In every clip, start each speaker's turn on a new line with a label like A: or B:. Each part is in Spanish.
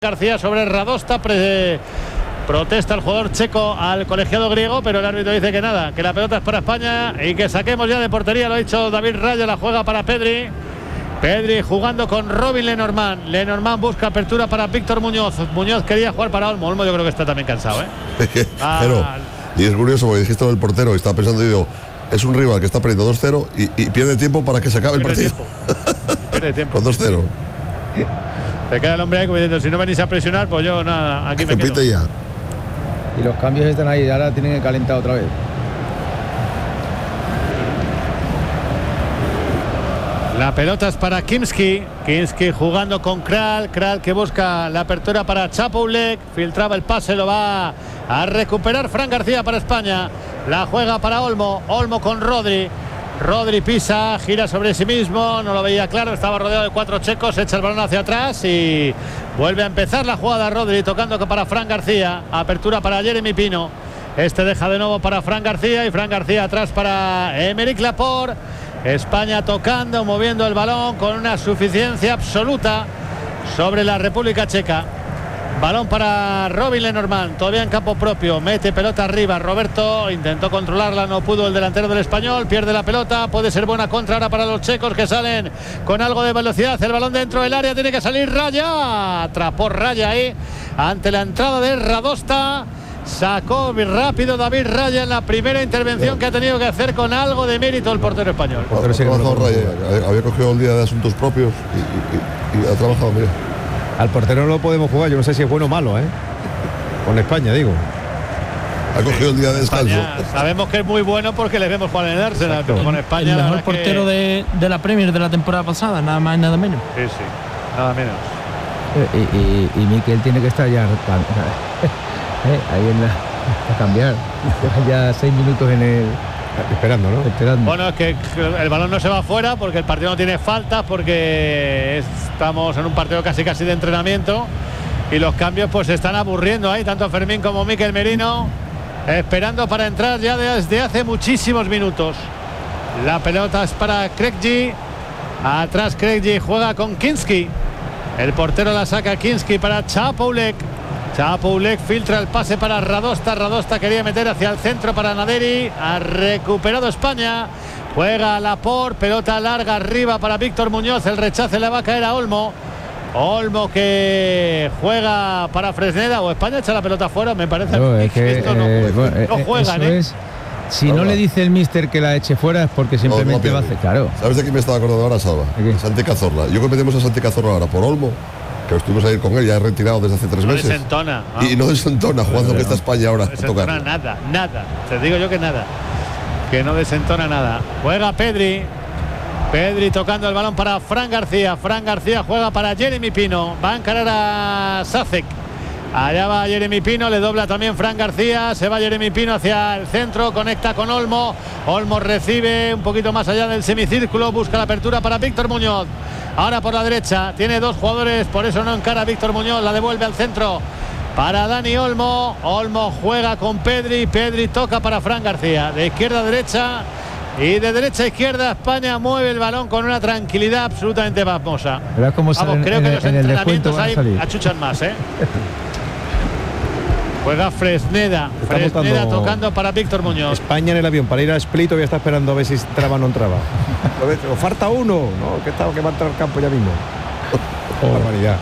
A: García sobre Radosta, protesta el jugador checo al colegiado griego, pero el árbitro dice que nada, que la pelota es para España y que saquemos ya de portería. Lo ha dicho David Raya, la juega para Pedri. Pedri jugando con Robin Lenormand. Lenormand busca apertura para Víctor Muñoz. Muñoz quería jugar para Olmo. Olmo yo creo que está también cansado,
B: Pero, y es curioso porque dijiste lo del portero y estaba pensando, digo, es un rival que está perdiendo 2-0 y pierde tiempo para que se acabe el partido.
A: Pierde tiempo.
B: Con 2-0.
A: Se queda el hombre ahí como diciendo, si no venís a presionar, pues yo nada, aquí me quedo.
B: Ya.
C: Y los cambios están ahí, ahora tienen que calentar otra vez.
A: La pelota es para Kimski. Kimski jugando con Kral. Kral que busca la apertura para Čapoulék. Filtraba el pase, lo va a recuperar Fran García para España. La juega para Olmo. Olmo con Rodri. Rodri pisa, gira sobre sí mismo, no lo veía claro, estaba rodeado de 4 checos, echa el balón hacia atrás y vuelve a empezar la jugada Rodri, tocando para Fran García, apertura para Jeremy Pino, este deja de nuevo para Fran García y Fran García atrás para Aymeric Laporte. España tocando, moviendo el balón con una suficiencia absoluta sobre la República Checa. Balón para Robin Lenormand, todavía en campo propio, mete pelota arriba, Roberto intentó controlarla, no pudo el delantero del Español, pierde la pelota, puede ser buena contra ahora para los checos que salen con algo de velocidad, el balón dentro del área, tiene que salir Raya, atrapó Raya ahí, ante la entrada de Radosta, sacó rápido David Raya en la primera intervención que ha tenido que hacer con algo de mérito el portero español.
B: Había cogido el día de asuntos propios y ha trabajado, mira.
C: Al portero no lo podemos jugar, yo no sé si es bueno o malo, con España, digo.
B: Ha cogido el día de descanso.
A: España, sabemos que es muy bueno porque le vemos jugar en el Arsenal, pero con España
D: el mejor portero de la Premier de la temporada pasada, nada más y nada menos.
A: Sí, nada menos.
C: Y Mikel tiene que estar ya ahí a cambiar. Ya 6 minutos en el... Esperando, ¿no?
A: Bueno, es que el balón no se va fuera porque el partido no tiene faltas, porque estamos en un partido casi de entrenamiento y los cambios pues se están aburriendo ahí, tanto Fermín como Mikel Merino esperando para entrar ya desde hace muchísimos minutos. La pelota es para Krekji, atrás Krekji juega con Kinski, el portero la saca Kinski para Čapoulék. Čapoulék filtra el pase para Radosta. Radosta quería meter hacia el centro para Naderi. Ha recuperado España. Juega Laporte. Pelota larga arriba para Víctor Muñoz. El rechace le va a caer a Olmo. Olmo que juega para Fresneda. O España echa la pelota fuera. Me parece que esto no juegan.
C: Si no le dice el míster que la eche fuera es porque simplemente va a hacer. Claro.
B: ¿Sabes de quién me estaba acordando ahora, Salva? Santi Cazorla. Yo que metemos a Santi Cazorla ahora por Olmo, que estuvimos a ir con él, ya retirado desde hace 3 meses.
A: Desentona,
B: y no desentona jugando que está España ahora
A: a tocar. Nada. Te digo yo que nada. Que no desentona nada. Juega Pedri. Pedri tocando el balón para Fran García. Fran García juega para Jeremy Pino. Va a encarar a Sacek. Allá va Jeremy Pino, le dobla también Fran García, se va Jeremy Pino hacia el centro, conecta con Olmo, Olmo recibe un poquito más allá del semicírculo, busca la apertura para Víctor Muñoz, ahora por la derecha, tiene 2 jugadores, por eso no encara a Víctor Muñoz, la devuelve al centro para Dani Olmo, Olmo juega con Pedri, Pedri toca para Fran García, de izquierda a derecha y de derecha a izquierda. España mueve el balón con una tranquilidad absolutamente pasmosa.
C: Vamos,
A: creo que los entrenamientos ahí achuchan más, Juega Fresneda tocando para Víctor Muñoz.
C: España en el avión para ir a Split, todavía está esperando a ver si traba o no traba. O falta uno, ¿no? Que va a entrar al campo ya mismo. Barbaridad.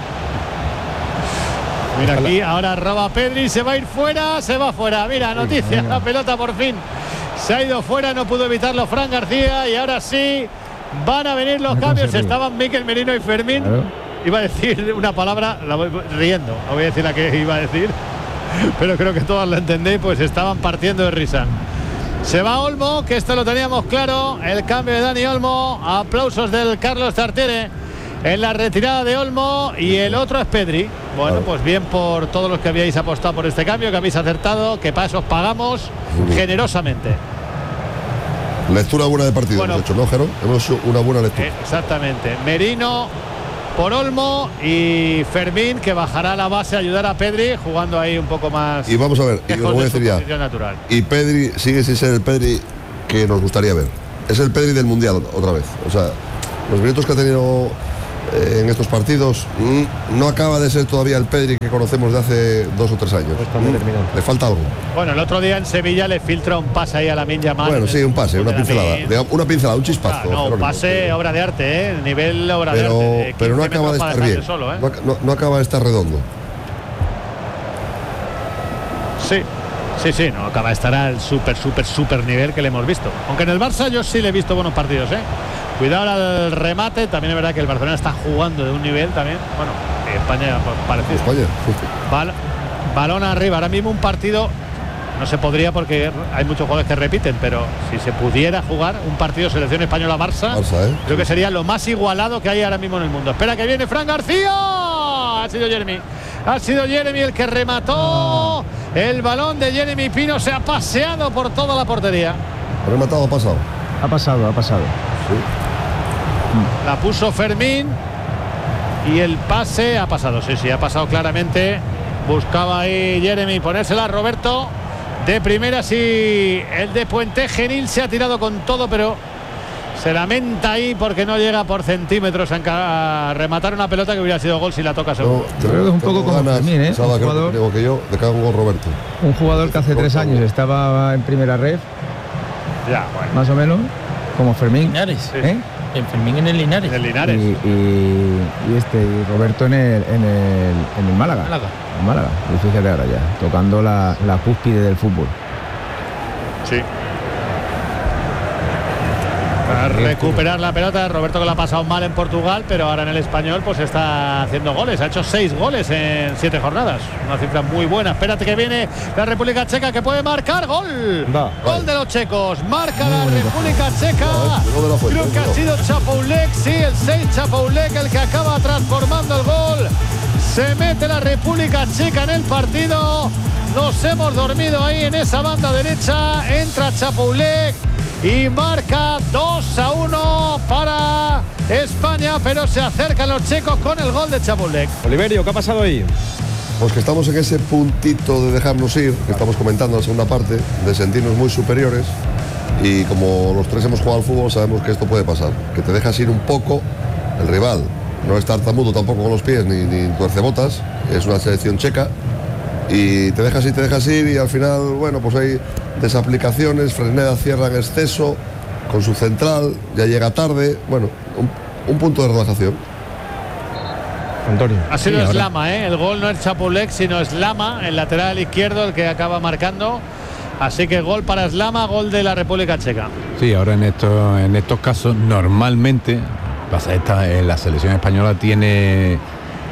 A: Mira aquí, ahora roba Pedri, se va a ir fuera, se va fuera. Mira, noticia, la pelota por fin se ha ido fuera, no pudo evitarlo Fran García y ahora sí van a venir los cambios. Estaban Mikel Merino y Fermín. Claro. Iba a decir una palabra, la voy riendo, no voy a decir la que iba a decir, pero creo que todos lo entendéis, pues estaban partiendo de risa. Se va Olmo, que esto lo teníamos claro, el cambio de Dani Olmo, aplausos del Carlos Tartiere en la retirada de Olmo y el otro es Pedri. Bueno, pues bien por todos los que habíais apostado por este cambio, que habéis acertado, que para eso os pagamos generosamente.
B: Lectura buena de partido, bueno, hemos hecho, ¿no, Jero? Hemos hecho una buena lectura.
A: Exactamente. Merino por Olmo y Fermín, que bajará a la base a ayudar a Pedri, jugando ahí un poco más.
B: Y vamos a ver, y os voy a decir ya.
A: Natural.
B: Y Pedri sigue sin ser el Pedri que nos gustaría ver. Es el Pedri del Mundial otra vez. O sea, los minutos que ha tenido en estos partidos, no acaba de ser todavía el Pedri que conocemos de hace 2 o 3 años. Le falta algo.
A: Bueno, el otro día en Sevilla le filtra un pase ahí a Lamine Yamal.
B: Bueno, sí, un pase, una pincelada, un chispazo.
A: No, un pase, obra de arte, nivel obra de arte.
B: Pero no acaba de estar bien.
A: Solo,
B: no acaba de estar redondo.
A: Sí, no acaba de estar al súper nivel que le hemos visto. Aunque en el Barça yo sí le he visto buenos partidos, Cuidado al remate, también es verdad que el Barcelona está jugando de un nivel también. Bueno, España parecido.
B: España, sí.
A: Balón arriba, ahora mismo un partido no se podría porque hay muchos jugadores que repiten, pero si se pudiera jugar un partido selección española-Barça, creo que sería lo más igualado que hay ahora mismo en el mundo. Espera que viene Fran García. Ha sido Jeremy el que remató. El balón de Jeremy Pino se ha paseado por toda la portería.
B: ¿Ha rematado o ha pasado?
C: Ha pasado.
B: Sí.
A: La puso Fermín y el pase ha pasado. Sí, ha pasado claramente. Buscaba ahí Jeremy ponérsela a Roberto de primeras y el de Puente Genil se ha tirado con todo, pero se lamenta ahí porque no llega por centímetros a rematar una pelota que hubiera sido gol si la toca seguro.
C: Creo que es un poco como Fermín, un
B: jugador, digo que yo, de cada un gol Roberto.
C: Un jugador que hace 3 años estaba en primera red, más o menos, como Fermín.
D: Linares, en Fermín en el Linares.
C: Y Roberto en el Málaga. En Málaga. Y fíjate ahora ya, tocando la cúspide del fútbol.
A: Sí. Para recuperar la pelota, Roberto que la ha pasado mal en Portugal, pero ahora en el Español pues está haciendo goles. Ha hecho 6 goles en 7 jornadas. Una cifra muy buena. Espérate que viene la República Checa que puede marcar. ¡Gol! Gol de los checos. Marca la República Checa. Creo que ha sido Chapoulek. Sí, el 6 Chapoulek el que acaba transformando el gol. Se mete la República Checa en el partido. Nos hemos dormido ahí en esa banda derecha. Entra Chapoulek y marca 2-1 para España, pero se acercan los checos con el gol de Chapoulek.
E: Oliverio, ¿qué ha pasado ahí?
B: Pues que estamos en ese puntito de dejarnos ir, que estamos comentando en la segunda parte, de sentirnos muy superiores, y como los 3 hemos jugado al fútbol sabemos que esto puede pasar, que te dejas ir un poco. El rival no es tartamudo tampoco con los pies ni tuercebotas, es una selección checa, y te dejas ir y al final, bueno, pues hay desaplicaciones. Fresneda cierra en exceso con su central, ya llega tarde. Bueno, un punto de relajación.
E: Antonio.
A: Ha sido Slama, el gol no es Chapoulek sino Slama, el lateral izquierdo, el que acaba marcando. Así que gol para Slama, gol de la República Checa.
F: Sí, ahora en estos casos normalmente la selección española tiene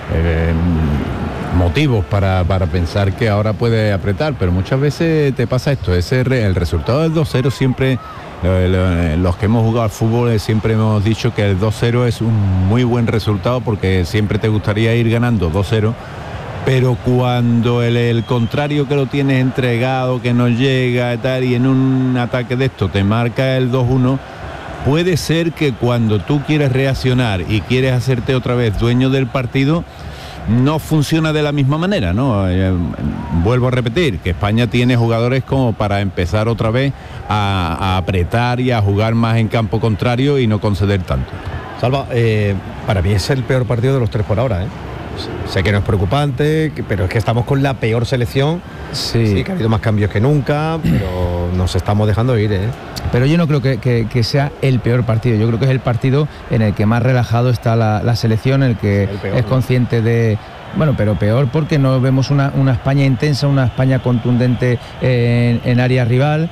F: motivos para pensar que ahora puede apretar, pero muchas veces te pasa esto. El resultado del 2-0 siempre, los que hemos jugado al fútbol siempre hemos dicho que el 2-0 es un muy buen resultado porque siempre te gustaría ir ganando 2-0, pero cuando el contrario que lo tienes entregado, que no llega y tal, y en un ataque de esto te marca el 2-1, puede ser que cuando tú quieres reaccionar y quieres hacerte otra vez dueño del partido, no funciona de la misma manera, ¿no? Vuelvo a repetir que España tiene jugadores como para empezar otra vez a apretar y a jugar más en campo contrario y no conceder tanto.
E: Salva, para mí es el peor partido de los 3 por ahora, Sé que no es preocupante, pero es que estamos con la peor selección. Sí, que ha habido más cambios que nunca, pero nos estamos dejando ir,
C: Pero yo no creo que sea el peor partido. Yo creo que es el partido en el que más relajado está la selección, el que es consciente de... Bueno, pero peor porque no vemos una España intensa, una España contundente en área rival.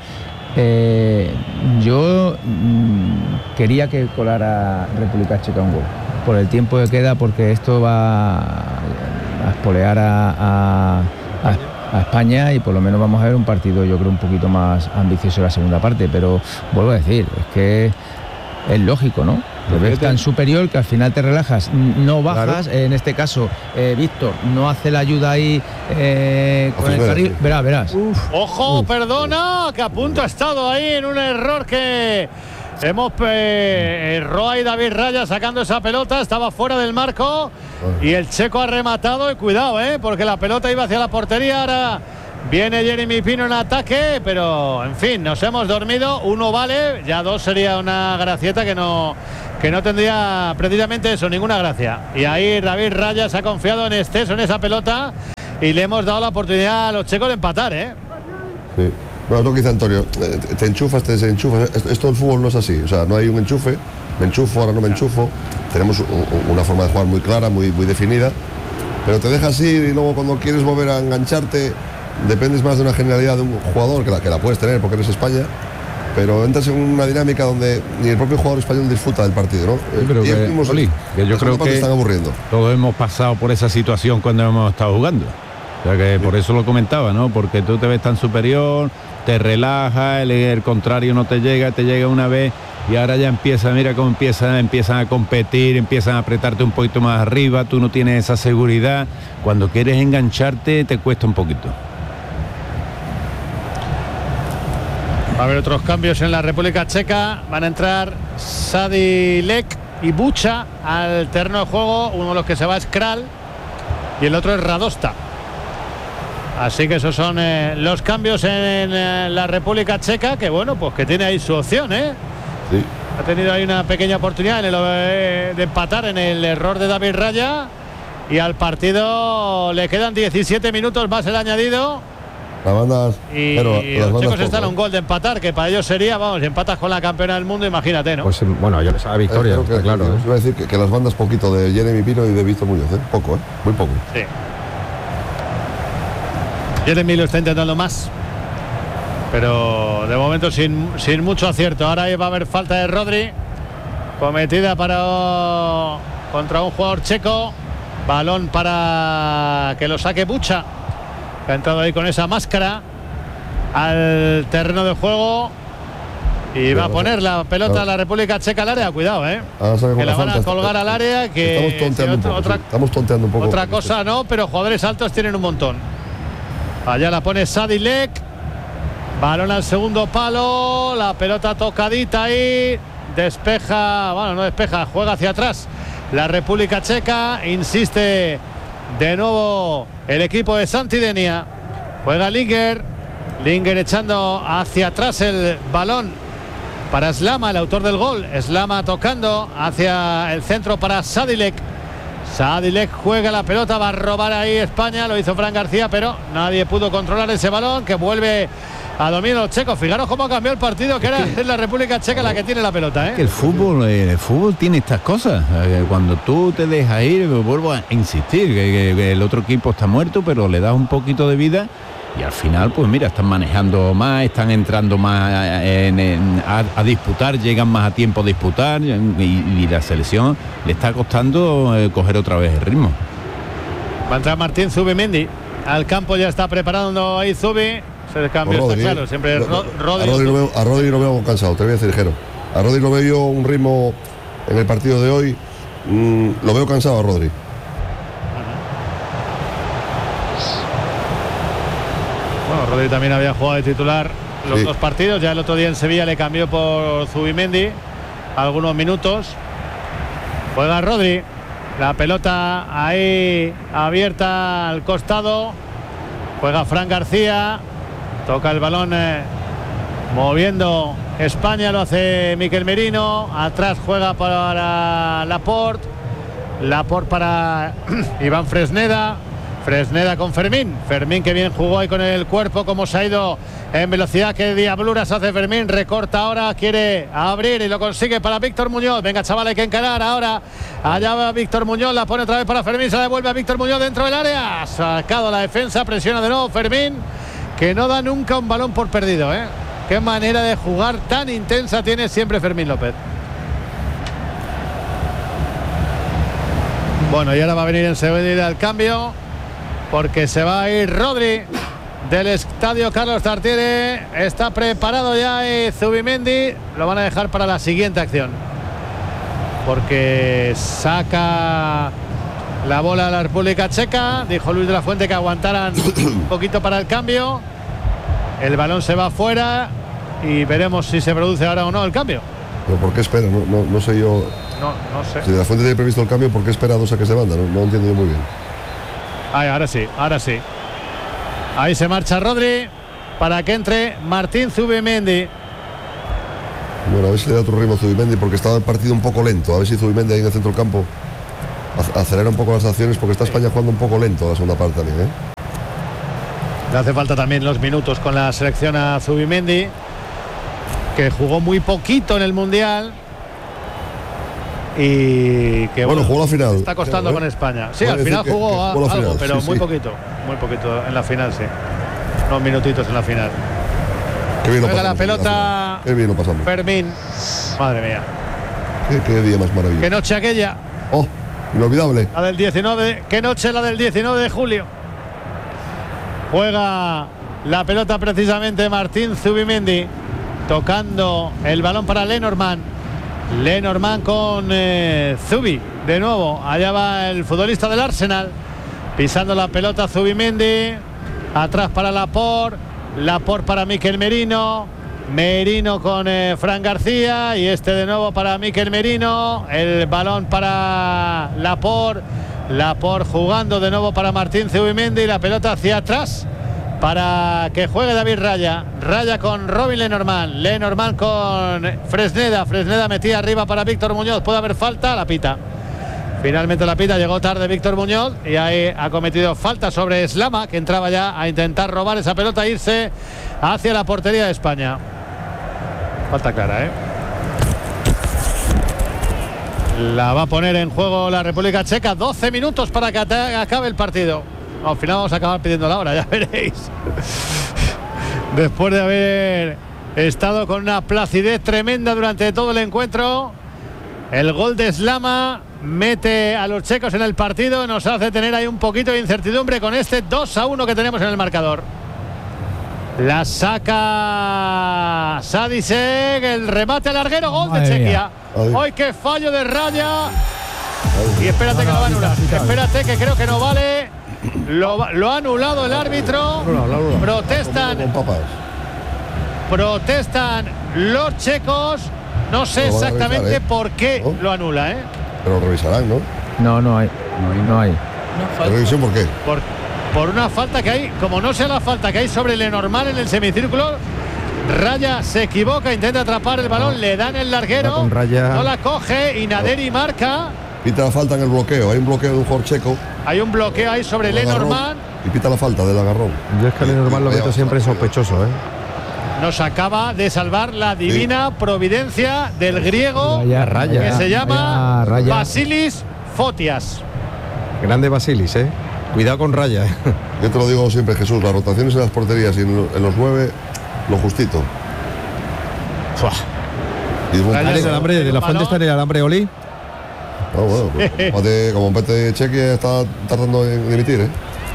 C: Yo quería que colara República Checa un gol por el tiempo que queda, porque esto va a espolear a España, y por lo menos vamos a ver un partido, yo creo, un poquito más ambicioso en la segunda parte. Pero vuelvo a decir, es que es lógico, ¿no? Te ves tan superior que al final te relajas, no bajas. En este caso, Víctor no hace la ayuda ahí con el carril. Verás.
A: Ojo, perdona, que a punto ha estado ahí en un error que erró ahí David Raya sacando esa pelota, estaba fuera del marco y el checo ha rematado. Y cuidado, porque la pelota iba hacia la portería. Ahora viene Jeremy Pino en ataque, pero en fin, nos hemos dormido. 1 vale, ya 2 sería una gracieta que no que no tendría precisamente eso, ninguna gracia. Y ahí David Raya se ha confiado en exceso en esa pelota y le hemos dado la oportunidad a los checos de empatar,
B: Sí. Bueno, lo que dice Antonio, te enchufas, te desenchufas. Esto del fútbol no es así, o sea, no hay un enchufe, me enchufo, ahora no me enchufo. Tenemos una forma de jugar muy clara, muy definida, pero te dejas ir y luego cuando quieres volver a engancharte, dependes más de una genialidad de un jugador, que la puedes tener porque eres España, pero entras en una dinámica donde ni el propio jugador español disfruta del partido, ¿no?
F: Yo creo que
B: están aburriendo.
F: Todos hemos pasado por esa situación cuando hemos estado jugando. O sea que por eso lo comentaba, ¿no? Porque tú te ves tan superior, te relajas, el contrario no te llega una vez y ahora ya mira cómo empiezan a competir, empiezan a apretarte un poquito más arriba, tú no tienes esa seguridad. Cuando quieres engancharte te cuesta un poquito.
A: Va a haber otros cambios en la República Checa. Van a entrar Sadilek y Bucha al terreno de juego. Uno de los que se va es Kral y el otro es Radosta. Así que esos son los cambios en la República Checa, que bueno, pues que tiene ahí su opción,
B: Sí.
A: Ha tenido ahí una pequeña oportunidad de empatar en el error de David Raya, y al partido le quedan 17 minutos más el añadido.
B: Las bandas,
A: y los chicos están a un gol de empatar, que para ellos sería, vamos, si empatas con la campeona del mundo, imagínate, ¿no?
E: Pues bueno, yo les sabe victoria, claro.
B: Iba a decir que las bandas poquito de Jeremy Pino y de Víctor Muñoz, poco, muy poco.
A: Sí. Jeremy lo está intentando más, pero de momento sin mucho acierto. Ahora va a haber falta de Rodri cometida contra un jugador checo. Balón para que lo saque Bucha, que ha entrado ahí con esa máscara al terreno de juego y va a poner la pelota a la República Checa al área. Cuidado, que la van a colgar al área, que
B: estamos tonteando un poco.
A: Otra cosa no, pero jugadores altos tienen un montón. Allá la pone Sadilek, balón al segundo palo, la pelota tocadita ahí, despeja, bueno, no despeja, juega hacia atrás la República Checa. Insiste de nuevo el equipo de Santidenia. Juega Linger echando hacia atrás el balón para Slama, el autor del gol. Slama tocando hacia el centro para Sadilek. Sadilek juega la pelota, va a robar ahí España, lo hizo Fran García, pero nadie pudo controlar ese balón, que vuelve a dominar los checos. Fijaros cómo cambió el partido, que es la República Checa la que tiene la pelota,
F: Que el fútbol tiene estas cosas. Cuando tú te dejas ir, vuelvo a insistir, que el otro equipo está muerto, pero le das un poquito de vida y al final, pues mira, están manejando más, están entrando más a disputar, llegan más a tiempo a disputar, y la selección le está costando coger otra vez el ritmo.
A: Va a entrar Martín Zubimendi al campo, ya está preparando ahí Zubi. El cambio está claro, siempre Rodri.
B: A Rodri lo veo cansado, te voy a decir, Jero. A Rodri lo veo yo un ritmo en el partido de hoy, lo veo cansado a Rodri.
A: Bueno, Rodri también había jugado de titular los dos partidos, ya el otro día en Sevilla le cambió por Zubimendi algunos minutos. Juega Rodri, la pelota ahí abierta al costado, juega Fran García. Toca el balón moviendo España, lo hace Miquel Merino. Atrás juega para Laporte para Iván Fresneda. Fresneda con Fermín que bien jugó ahí con el cuerpo, como se ha ido en velocidad, qué diabluras hace Fermín. Recorta ahora, quiere abrir y lo consigue para Víctor Muñoz. Venga, chaval, hay que encarar ahora. Allá va Víctor Muñoz, la pone otra vez para Fermín, se la devuelve a Víctor Muñoz dentro del área. Ha sacado la defensa, presiona de nuevo Fermín, que no da nunca un balón por perdido, Qué manera de jugar tan intensa tiene siempre Fermín López. Bueno, y ahora va a venir enseguida el cambio, porque se va a ir Rodri del estadio Carlos Tartiere. Está preparado ya Zubimendi. Lo van a dejar para la siguiente acción, porque saca la bola a la República Checa. Dijo Luis de la Fuente que aguantaran un poquito para el cambio. El balón se va afuera y veremos si se produce ahora o no el cambio.
B: ¿Pero por qué espera? No sé yo.
A: No sé.
B: Si de la Fuente tiene previsto el cambio, ¿por qué espera dos saques de banda? No entiendo yo muy bien.
A: Ahora sí. Ahí se marcha Rodri para que entre Martín Zubimendi.
B: Bueno, a ver si le da otro ritmo a Zubimendi, porque estaba el partido un poco lento. A ver si Zubimendi ahí en el centro del campo acelera un poco las acciones, porque está España jugando un poco lento la segunda parte también, ¿eh?
A: Le hace falta también los minutos con la selección a Zubimendi, que jugó muy poquito en el Mundial y que
B: bueno, jugó la final.
A: Está costando con España. Sí, al final jugó algo, final, pero sí, muy poquito en la final, sí. Unos minutitos en la final.
B: Qué bien
A: juega la pelota.
B: Qué bien lo pasamos.
A: Fermín. Madre mía.
B: Qué día más maravilloso.
A: Qué noche aquella.
B: Oh, inolvidable.
A: La del 19. Qué noche la del 19 de julio. Juega la pelota precisamente Martín Zubimendi, tocando el balón para Lenormand. Lenormand con Zubi. De nuevo, allá va el futbolista del Arsenal, pisando la pelota Zubimendi. Atrás para Laporte. Laporte para Mikel Merino. Merino con Fran García. Y este de nuevo para Mikel Merino. El balón para Laporte. Laporte jugando de nuevo para Martín Zubimendi. La pelota hacia atrás para que juegue David Raya. Raya con Robin Lenormand. Lenormand con Fresneda. Fresneda metía arriba para Víctor Muñoz. Puede haber falta. La pita. Finalmente la pita. Llegó tarde Víctor Muñoz y ahí ha cometido falta sobre Slama, que entraba ya a intentar robar esa pelota e irse hacia la portería de España. Falta clara, La va a poner en juego la República Checa. 12 minutos para que acabe el partido. Al final vamos a acabar pidiendo la hora, ya veréis. Después de haber estado con una placidez tremenda durante todo el encuentro, el gol de Slama mete a los checos en el partido. Nos hace tener ahí un poquito de incertidumbre con este 2-1 que tenemos en el marcador. La saca Sadisek, el remate al larguero, gol de Chequia. ¡Ay, qué fallo de Raya! Y espérate que lo va a anular. Espérate que creo que no vale. Lo ha anulado el árbitro. Protestan los checos. No sé exactamente por qué lo anula,
B: Pero lo revisarán, ¿no?
C: No hay.
B: ¿La revisión por qué?
A: Por una falta que hay, como no sea la falta que hay sobre Lenormand en el semicírculo. Raya se equivoca, intenta atrapar el balón, le dan el larguero, no la coge y Naderi marca.
B: Pita la falta en el bloqueo, hay un bloqueo de un jugador checo.
A: Hay un bloqueo ahí sobre Lenormand.
B: Y pita la falta del agarrón.
E: Yo es que Lenormand lo meto siempre sospechoso,
A: Nos acaba de salvar la divina providencia del griego que se llama Basilis Fotias.
E: Grande Basilis, Cuidado con Raya.
B: Yo te lo digo siempre, Jesús, las rotaciones en las porterías y en los 9, lo justito.
E: El alambre de la fuente está en el alambre, Oli.
B: Bueno, pues, como Pete Chequia está tardando en dimitir,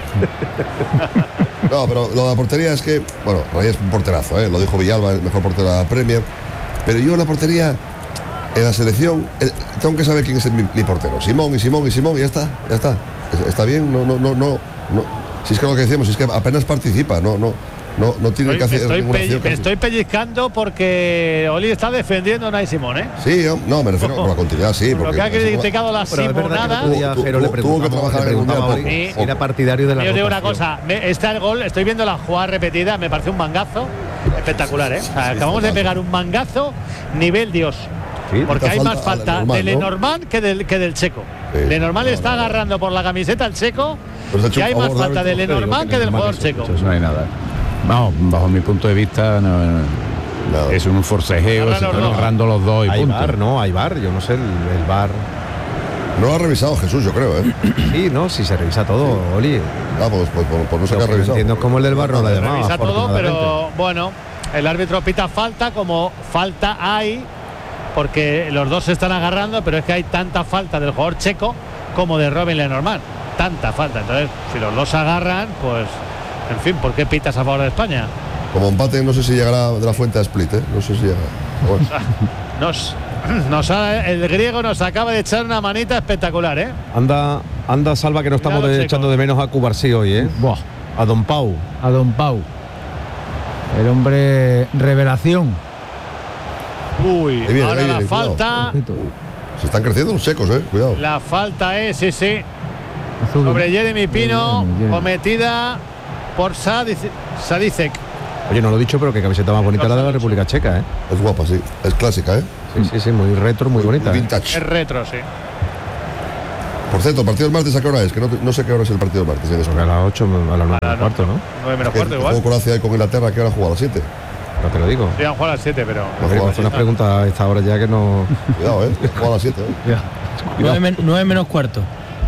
B: No, pero lo de la portería es que, bueno, Raya es un porterazo, lo dijo Villalba, el mejor portero de la Premier. Pero yo en la portería, en la selección, tengo que saber quién es mi portero. Simón, y ya está. Está bien, no. Si es que lo que decíamos es que apenas participa, no tiene que hacer ninguna acción.
A: Me estoy pellizcando porque Oli está defendiendo a Unai Simón,
B: Sí, no, me refiero con la continuidad, sí.
A: Porque lo que ha criticado la Simonada.
B: Tuvo que trabajar en el Mundial.
E: Era partidario de la
A: Yo digo una cosa, está el gol, estoy viendo la jugada repetida, me parece un mangazo espectacular, acabamos de pegar un mangazo nivel Dios. Sí, porque hay más falta de Lenormand que del checo. Lenormand le está agarrando por la camiseta al checo, y hay más falta de Lenormand que del jugador checo.
F: No hay nada. Vamos, bajo mi punto de vista, es un forcejeo, se están agarrando los dos y
E: hay
F: punto.
E: Hay bar, yo no sé, el bar.
B: No lo ha revisado Jesús, yo creo,
E: Sí, no, si se revisa todo, Oli.
B: Pues no sé qué ha revisado.
E: Entiendo cómo el del bar no lo ha llamado.
A: Revisa todo, pero bueno, el árbitro pita falta, como falta hay, porque los dos se están agarrando, pero es que hay tanta falta del jugador checo como de Robin Lenormand. Tanta falta. Entonces, si los dos agarran, pues, en fin, ¿por qué pitas a favor de España?
B: Como empate, no sé si llegará de la Fuente a Split, no sé si llegará.
A: Bueno. El griego nos acaba de echar una manita espectacular,
E: Anda, Salva, que no estamos echando de menos a Cubarsí hoy, A Don Pau.
C: El hombre revelación.
A: Uy, ahora la falta.
B: Se están creciendo los checos, cuidado.
A: La falta es, sí. Sobre Jeremy Pino, cometida por Sadisek.
E: Oye, no lo he dicho, pero qué camiseta más bonita la de la República Checa, ¿eh?
B: Es guapa, sí. Es clásica, ¿eh?
E: Sí, muy retro, muy bonita.
B: Vintage.
A: Es retro, sí.
B: Por cierto, ¿el partido del martes a qué hora es? Que no sé qué hora es el partido del martes.
E: Porque a las 8, a las 9 menos cuarto, ¿no?
A: 9 menos cuarto igual.
B: Juego Croacia y con Inglaterra, ¿qué hora juega? ¿A las 7?
E: No te lo digo.
A: Sí, han jugado a las 7, pero...
E: Me hace unas preguntas a esta hora ya que no...
B: Cuidado, juega a las 7,
D: 9 menos cuarto.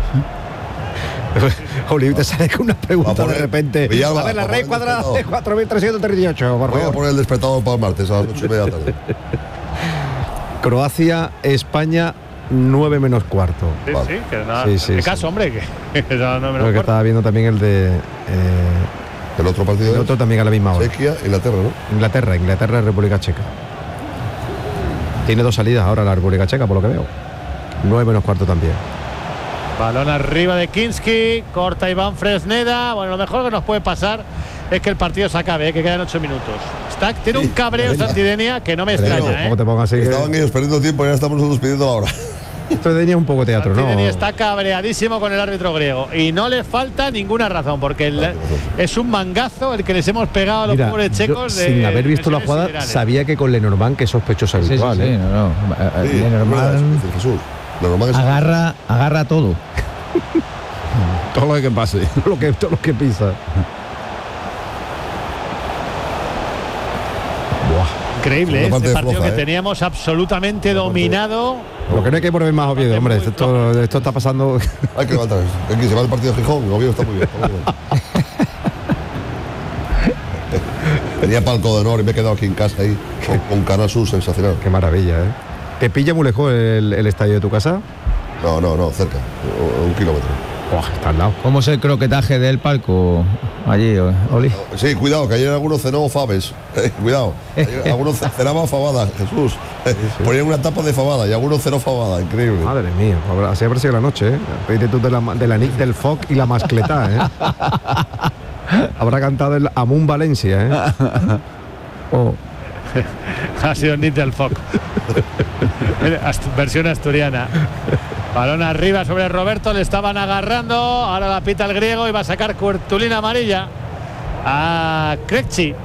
E: Oliver te sale con una pregunta de repente.
B: Villalba,
E: a ver, la raíz cuadrada de 4.338, por
B: Voy a
E: favor.
B: poner el despertador para el martes a las 8:30 de la tarde.
E: Croacia, España, 9 menos cuarto.
A: Sí,
B: Vale.
A: sí, que nada.
E: Sí,
A: ¿Qué caso, hombre? Que no menos
E: Creo que
A: cuarto.
E: estaba viendo también el de...
B: El otro partido
E: el otro también a la misma hora.
B: Chequia, Inglaterra, ¿no?
E: Inglaterra, República Checa. Tiene 2 salidas ahora la República Checa, por lo que veo. 9 menos cuarto también.
A: Balón arriba de Kinski, corta Iván Fresneda. Bueno, lo mejor que nos puede pasar es que el partido se acabe, que quedan 8 minutos. Tiene un cabreo Santidenia que no me extraña,
E: ¿Cómo te pongas así?
B: Estaban ellos perdiendo tiempo y ahora estamos nosotros pidiendo ahora.
E: Esto tenía un poco teatro, ¿no?
A: Santidenia está cabreadísimo con el árbitro griego y no le falta ninguna razón porque es un mangazo el que les hemos pegado a los
E: Mira,
A: pobres checos.
E: yo, sin haber visto la jugada, sabía que con Lenormand, que es sospechoso habitual.
C: Sí, no.
B: Sí,
C: Lenormand
B: Jesús. Lenormand es
C: agarra todo.
F: Todo lo que pase.
E: todo lo que pisa.
A: increíble
B: Una parte
A: este partido
B: floja,
A: que teníamos absolutamente dominado.
E: Lo que no hay que poner más Oviedo, hombre. Esto está pasando.
B: Hay que levantar eso. Aquí se va el partido de Gijón. Oviedo está muy bien. Tenía palco de honor y me he quedado aquí en casa ahí con Canal Sur sensacional.
E: Qué maravilla, ¿eh? ¿Te pilla muy lejos el estadio de tu casa?
B: No, cerca. 1 kilómetro.
E: Está al lado.
C: ¿Cómo es el croquetaje del palco allí, Oli?
B: Sí, cuidado, que ayer algunos cenó faves. Cuidado. Ayer algunos cenaban fabada, Jesús. Ponían una tapa de fabada y algunos cenó fabada. Increíble.
E: Madre mía, así habrá sido la noche, ¿eh? Pídete tú de la Nick del Foc y la mascletá, ¿eh? Habrá cantado el Amun Valencia, ¿eh? Oh.
A: Ha sido Nick del Foc. Versión asturiana. Balón arriba sobre Roberto, le estaban agarrando, ahora la pita el griego y va a sacar cartulina amarilla a Krekci.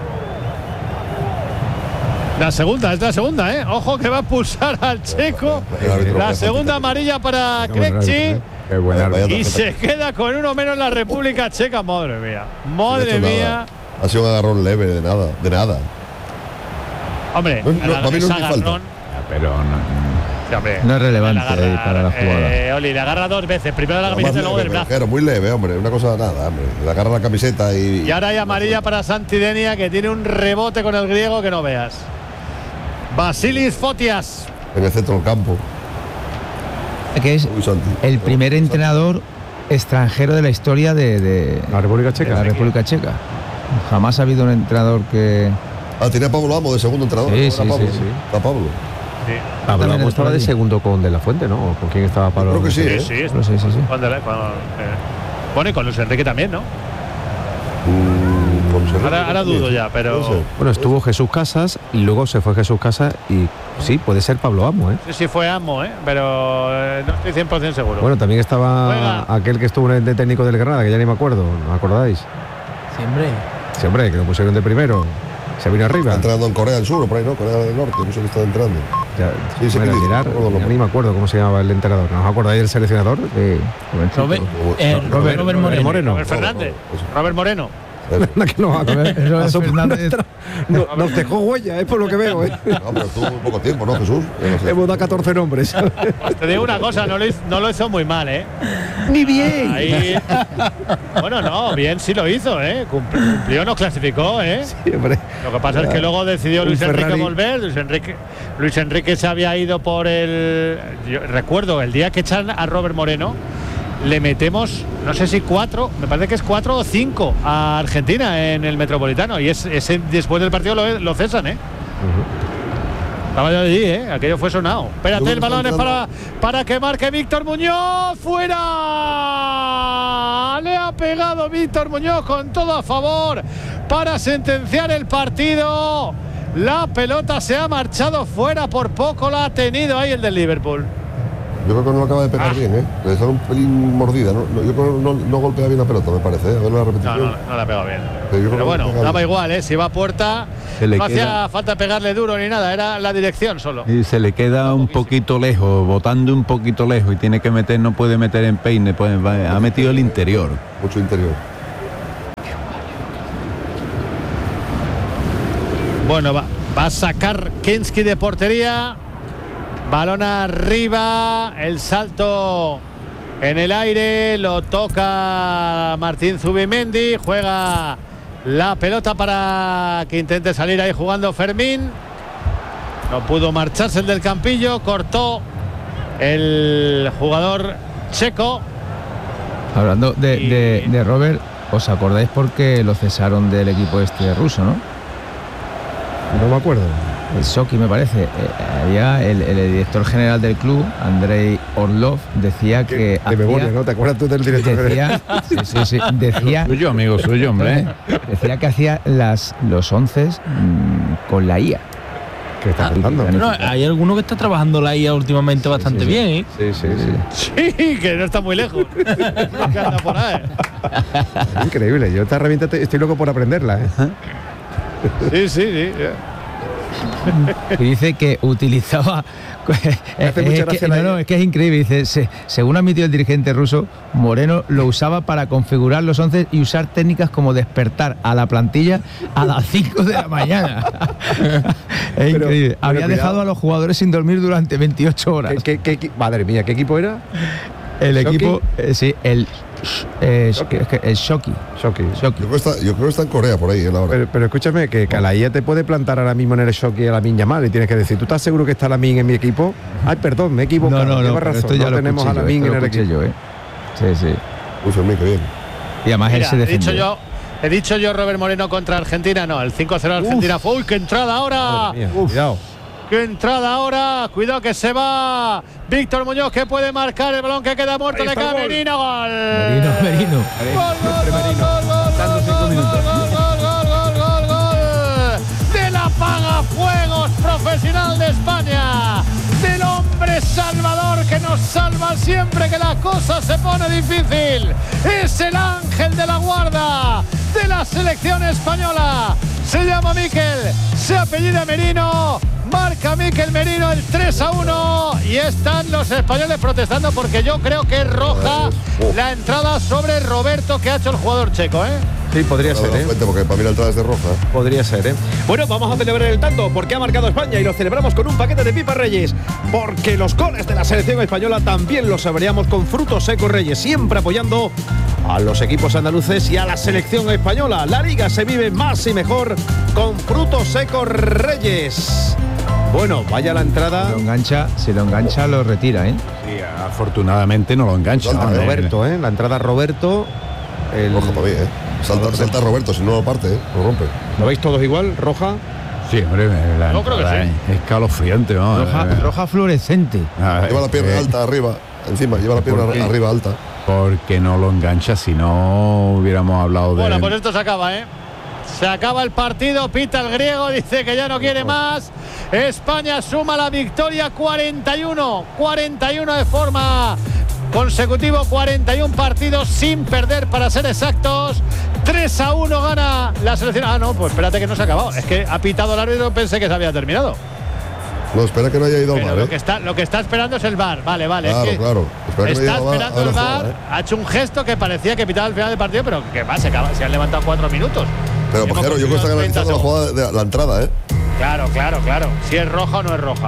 A: Es la segunda, ojo que va a pulsar al checo. La segunda amarilla para Krekci.
E: Qué buen árbitro.
A: Y se queda con uno menos la República Checa. Madre mía.
B: Ha sido un agarrón leve, de nada.
A: Hombre,
B: para mí no hace falta.
F: Pero
C: no es relevante para la jugada.
A: Oli, le agarra 2 veces. Primero la camiseta y luego del brazo.
B: Pero muy leve, hombre. Una cosa nada, hombre. Le agarra la camiseta y
A: ahora hay amarilla para Santidenia, que tiene un rebote con el griego que no veas. Vasilis Fotias.
B: En el centro del campo.
C: Que es el primer entrenador extranjero de la historia de
E: la República Checa.
C: Jamás ha habido un entrenador que...
B: Tenía a Pablo Amo de segundo entrenador.
C: Sí.
B: Está Pablo.
A: Sí.
E: Pablo Amo estaba de segundo con De La Fuente, ¿no? ¿Con quién estaba Pablo?
B: Creo que sí.
A: Sí. Bueno, y con Luis Enrique también, ¿no? Ahora dudo ya, pero...
B: No sé.
E: Bueno, estuvo Jesús Casas y luego se fue Jesús Casas y sí, puede ser Pablo Amo, ¿eh?
A: Sí, fue Amo, pero no estoy 100% seguro.
E: Bueno, también estaba
A: Juega.
E: aquel que estuvo de técnico del Granada, que ya ni me acuerdo, ¿no acordáis? Sí, hombre, que lo pusieron de primero. Se vino arriba.
B: Está entrando en Corea del Sur o por ahí, ¿no? Corea del Norte, no sé qué está entrando.
E: Ya,
B: Sí,
E: bueno,
B: ¿qué dice?
E: mirar,
B: No me acuerdo.
E: ya ni me acuerdo cómo se llamaba el entrenador. ¿No os acordáis del seleccionador?
D: Robert Moreno.
A: Robert Fernández. Robert Moreno.
E: Que
C: Robert Fernández.
E: Nos dejó huella, es por lo que veo, ¿eh?
B: No, pero estuvo muy poco tiempo, ¿no, Jesús? Yo no sé.
E: Hemos dado 14 nombres.
A: Te digo una cosa, no lo hizo muy mal, ¿eh?
E: ¡Ni bien!
A: Ahí... Bueno, no, bien sí lo hizo, ¿eh? Cumplió, nos clasificó, ¿eh?
E: Sí, hombre.
A: Lo que pasa es que luego decidió
E: Un
A: Luis Enrique
E: Ferrari.
A: volver. Luis Enrique se había ido por el... Yo recuerdo, el día que echan a Robert Moreno, le metemos, no sé si 4, me parece que es 4 o 5 a Argentina en el Metropolitano. Y ese después del partido lo cesan, ¿eh? Estaba yo allí, aquello fue sonado. Espérate, el balón es para que marque Víctor Muñoz. ¡Fuera! Le ha pegado Víctor Muñoz con todo a favor para sentenciar el partido. La pelota se ha marchado fuera, por poco la ha tenido ahí el del Liverpool.
B: Yo creo que no lo acaba de pegar bien, ¿eh? Le sale un pelín mordida. Yo creo que no golpea bien la pelota, me parece, ¿eh? A ver la repetición.
A: No la ha pegado bien.
B: Pero
A: bueno, daba igual, ¿eh? Si va a puerta, no hacía falta pegarle duro ni nada, era la dirección solo.
F: Y se le queda un poquito lejos, botando un poquito lejos y tiene que meter, no puede meter en peine, ha metido el interior.
B: Mucho interior.
A: Bueno, va a sacar Kinski de portería. Balón arriba, el salto en el aire, lo toca Martín Zubimendi, juega la pelota para que intente salir ahí jugando Fermín. No pudo marcharse el del Campillo, cortó el jugador checo.
C: Hablando de Robert, ¿os acordáis por qué lo cesaron del equipo ruso, no?
E: No me acuerdo.
C: El Sochi, me parece. Había el director general del club, Andrei Orlov, decía que
E: de memoria, ¿no? ¿Te acuerdas tú del director general?
C: Sí. Decía.
F: Suyo, amigo, suyo, hombre.
C: Decía que hacía los 11 con la IA.
E: ¿Qué está contando?
D: No, hay alguno que está trabajando la IA últimamente bastante bien, ¿eh?
A: Sí, que no está muy lejos. Que anda por ahí.
E: Increíble. Yo esta herramienta estoy loco por aprenderla, ¿eh?
A: Sí.
C: Y dice que utilizaba es que es increíble, dice, según admitió el dirigente ruso, Moreno lo usaba para configurar los 11 y usar técnicas como despertar a la plantilla a las 5 de la mañana. Es increíble. Había dejado a los jugadores sin dormir durante 28 horas.
E: Madre mía, ¿qué equipo era?
C: El
E: ¿Shoki?
C: equipo, sí, el Shoki.
B: Yo creo que está en Corea por ahí, la hora.
E: Pero escúchame, que la IA te puede plantar ahora mismo en el Shoki a Lamin Yamal y tienes que decir, ¿tú estás seguro que está Lamin en mi equipo? Ay, perdón, me he equivocado.
C: No,
E: llevas razón,
C: esto ya
E: no tenemos a Lamin en el equipo.
C: Sí.
B: Uy, Fermín, qué bien.
C: Y además él se defendió.
A: He dicho yo Robert Moreno contra Argentina, no, el 5-0 Argentina fue. ¡Uy, qué entrada ahora!
E: Mía, cuidado.
A: ¡Qué entrada ahora! Cuidado que se va Víctor Muñoz, que puede marcar el balón que queda muerto. Le cae Merino. ¡Gol!
C: Merino.
A: ¡Gol! De la Pagafuegos profesional de España. Del hombre salvador que nos salva siempre que la cosa se pone difícil. Es el ángel de la guarda de la selección española. Se llama Mikel, se apellida Merino. Marca Mikel Merino el 3-1 y están los españoles protestando porque yo creo que es roja la entrada sobre Roberto que ha hecho el jugador checo, ¿eh?
E: Sí, podría ser, ¿eh?
B: Porque para mí la entrada es de roja.
E: Podría ser, ¿eh? Bueno, vamos a celebrar el tanto porque ha marcado España y lo celebramos con un paquete de Pipa Reyes. Porque los goles de la selección española también los saboreamos con Frutos Secos Reyes, siempre apoyando a los equipos andaluces y a la selección española. La liga se vive más y mejor con Frutos Secos Reyes. Bueno, vaya la entrada.
C: Si lo engancha, lo retira, ¿eh?
F: Sí, afortunadamente no lo engancha.
E: Roberto, ¿eh? La entrada Roberto.
B: Roja para mí, ¿eh? Salta Roberto, si no lo parte, ¿eh? Lo rompe.
E: ¿Lo veis todos igual? ¿Roja?
F: Sí, hombre,
A: Yo creo que sí.
F: Es escalofriante, ¿no?
C: Roja fluorescente.
B: Lleva la pierna alta arriba, encima, lleva la pierna arriba alta.
F: Porque no lo engancha, si no hubiéramos hablado de...
A: Bueno, pues esto se acaba, ¿eh? Se acaba el partido, pita el griego, dice que ya no quiere más. España suma la victoria 41 de forma consecutiva, 41 partidos sin perder para ser exactos. 3-1 gana la selección. Ah, no, pues espérate que no se ha acabado. Es que ha pitado el árbitro, pensé que se había terminado.
B: No, espera que no haya ido al
A: Pero
B: VAR,
A: lo que está esperando es el VAR. Vale.
B: Claro.
A: Está esperando el VAR. Ha hecho un gesto que parecía que pitaba al final del partido, pero que va, se han levantado 4 minutos.
B: Pero, Pajero, yo creo que están analizando la jugada de la entrada, ¿eh?
A: Claro. Si es roja o no es roja.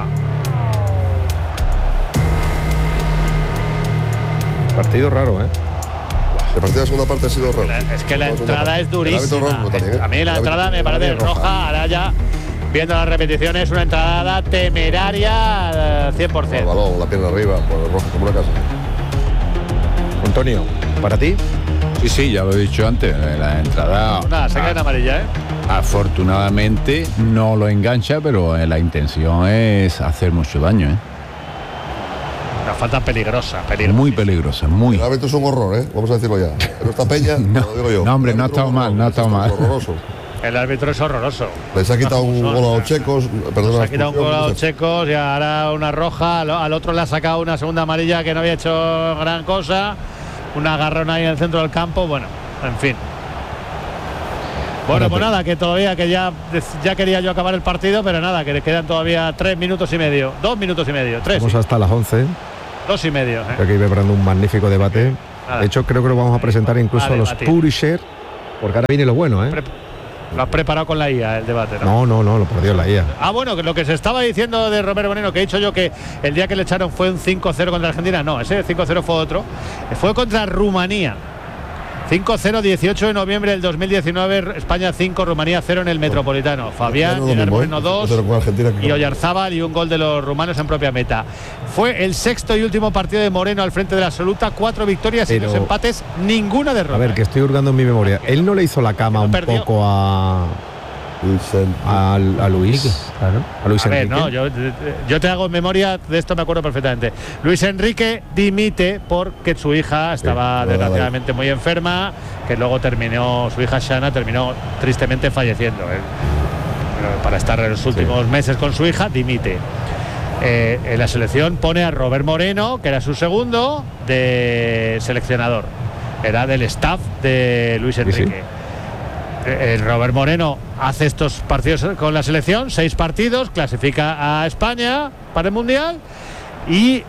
E: Partido raro, ¿eh?
B: El partido de la segunda parte ha sido raro.
A: Es que la entrada es durísima.
B: También,
A: a mí la entrada me parece roja. Ahora ya, viendo las repeticiones, una entrada temeraria al 100%.
B: El balón, la pierna arriba, pues roja como una casa.
E: Antonio, ¿para ti?
F: Sí, ya lo he dicho antes. La entrada...
A: Nada, se queda en amarilla, ¿eh?
F: Afortunadamente no lo engancha, pero la intención es hacer mucho daño, ¿eh?
A: Una falta peligrosa.
F: Muy peligrosa, muy.
B: El árbitro es un horror, ¿eh? Vamos a decirlo ya. No está Peña,
F: no,
B: lo digo yo.
F: No, hombre, no ha estado mal,
B: Horroroso.
A: El árbitro es horroroso.
B: Les ha quitado un gol a los checos.
A: Les ha quitado un gol a los checos y ahora una roja. Al otro le ha sacado una segunda amarilla que no había hecho gran cosa. Un agarrón ahí en el centro del campo. Bueno, en fin. Bueno, pues nada, que todavía, que ya quería yo acabar el partido, pero nada, que le quedan todavía 3 minutos y medio. 2 minutos y medio. 3.
E: Vamos hasta las 11.
A: 2 y medio.
E: Aquí preparando un magnífico debate.
A: Nada.
E: De hecho, creo que lo vamos a presentar incluso a los Purisher, porque ahora viene lo bueno, ¿eh?
A: Lo has preparado con la IA el debate, ¿no?
E: No, por Dios, la IA.
A: Bueno, que lo que se estaba diciendo de Robert Moreno, que he dicho yo que el día que le echaron fue un 5-0 contra Argentina. No, ese 5-0 fue otro. Fue contra Rumanía. 5-0, 18 de noviembre del 2019, España 5, Rumanía 0 en el Metropolitano. Fabián, Gerard Moreno 2 y Oyarzábal y un gol de los rumanos en propia meta. Fue el sexto y último partido de Moreno al frente de la absoluta, 4 victorias y 2 empates, ninguna derrota.
E: A ver, que estoy hurgando en mi memoria. Él no le hizo la cama un poco a Luis, claro. A Luis Enrique.
A: No, yo te hago en memoria, de esto me acuerdo perfectamente. Luis Enrique dimite porque su hija estaba desgraciadamente muy enferma, que luego su hija Shana terminó tristemente falleciendo. Para estar en los últimos meses con su hija, dimite. En la selección pone a Robert Moreno, que era su segundo, de seleccionador. Era del staff de Luis Enrique. Sí. Robert Moreno hace estos partidos con la selección, 6 partidos, clasifica a España para el Mundial y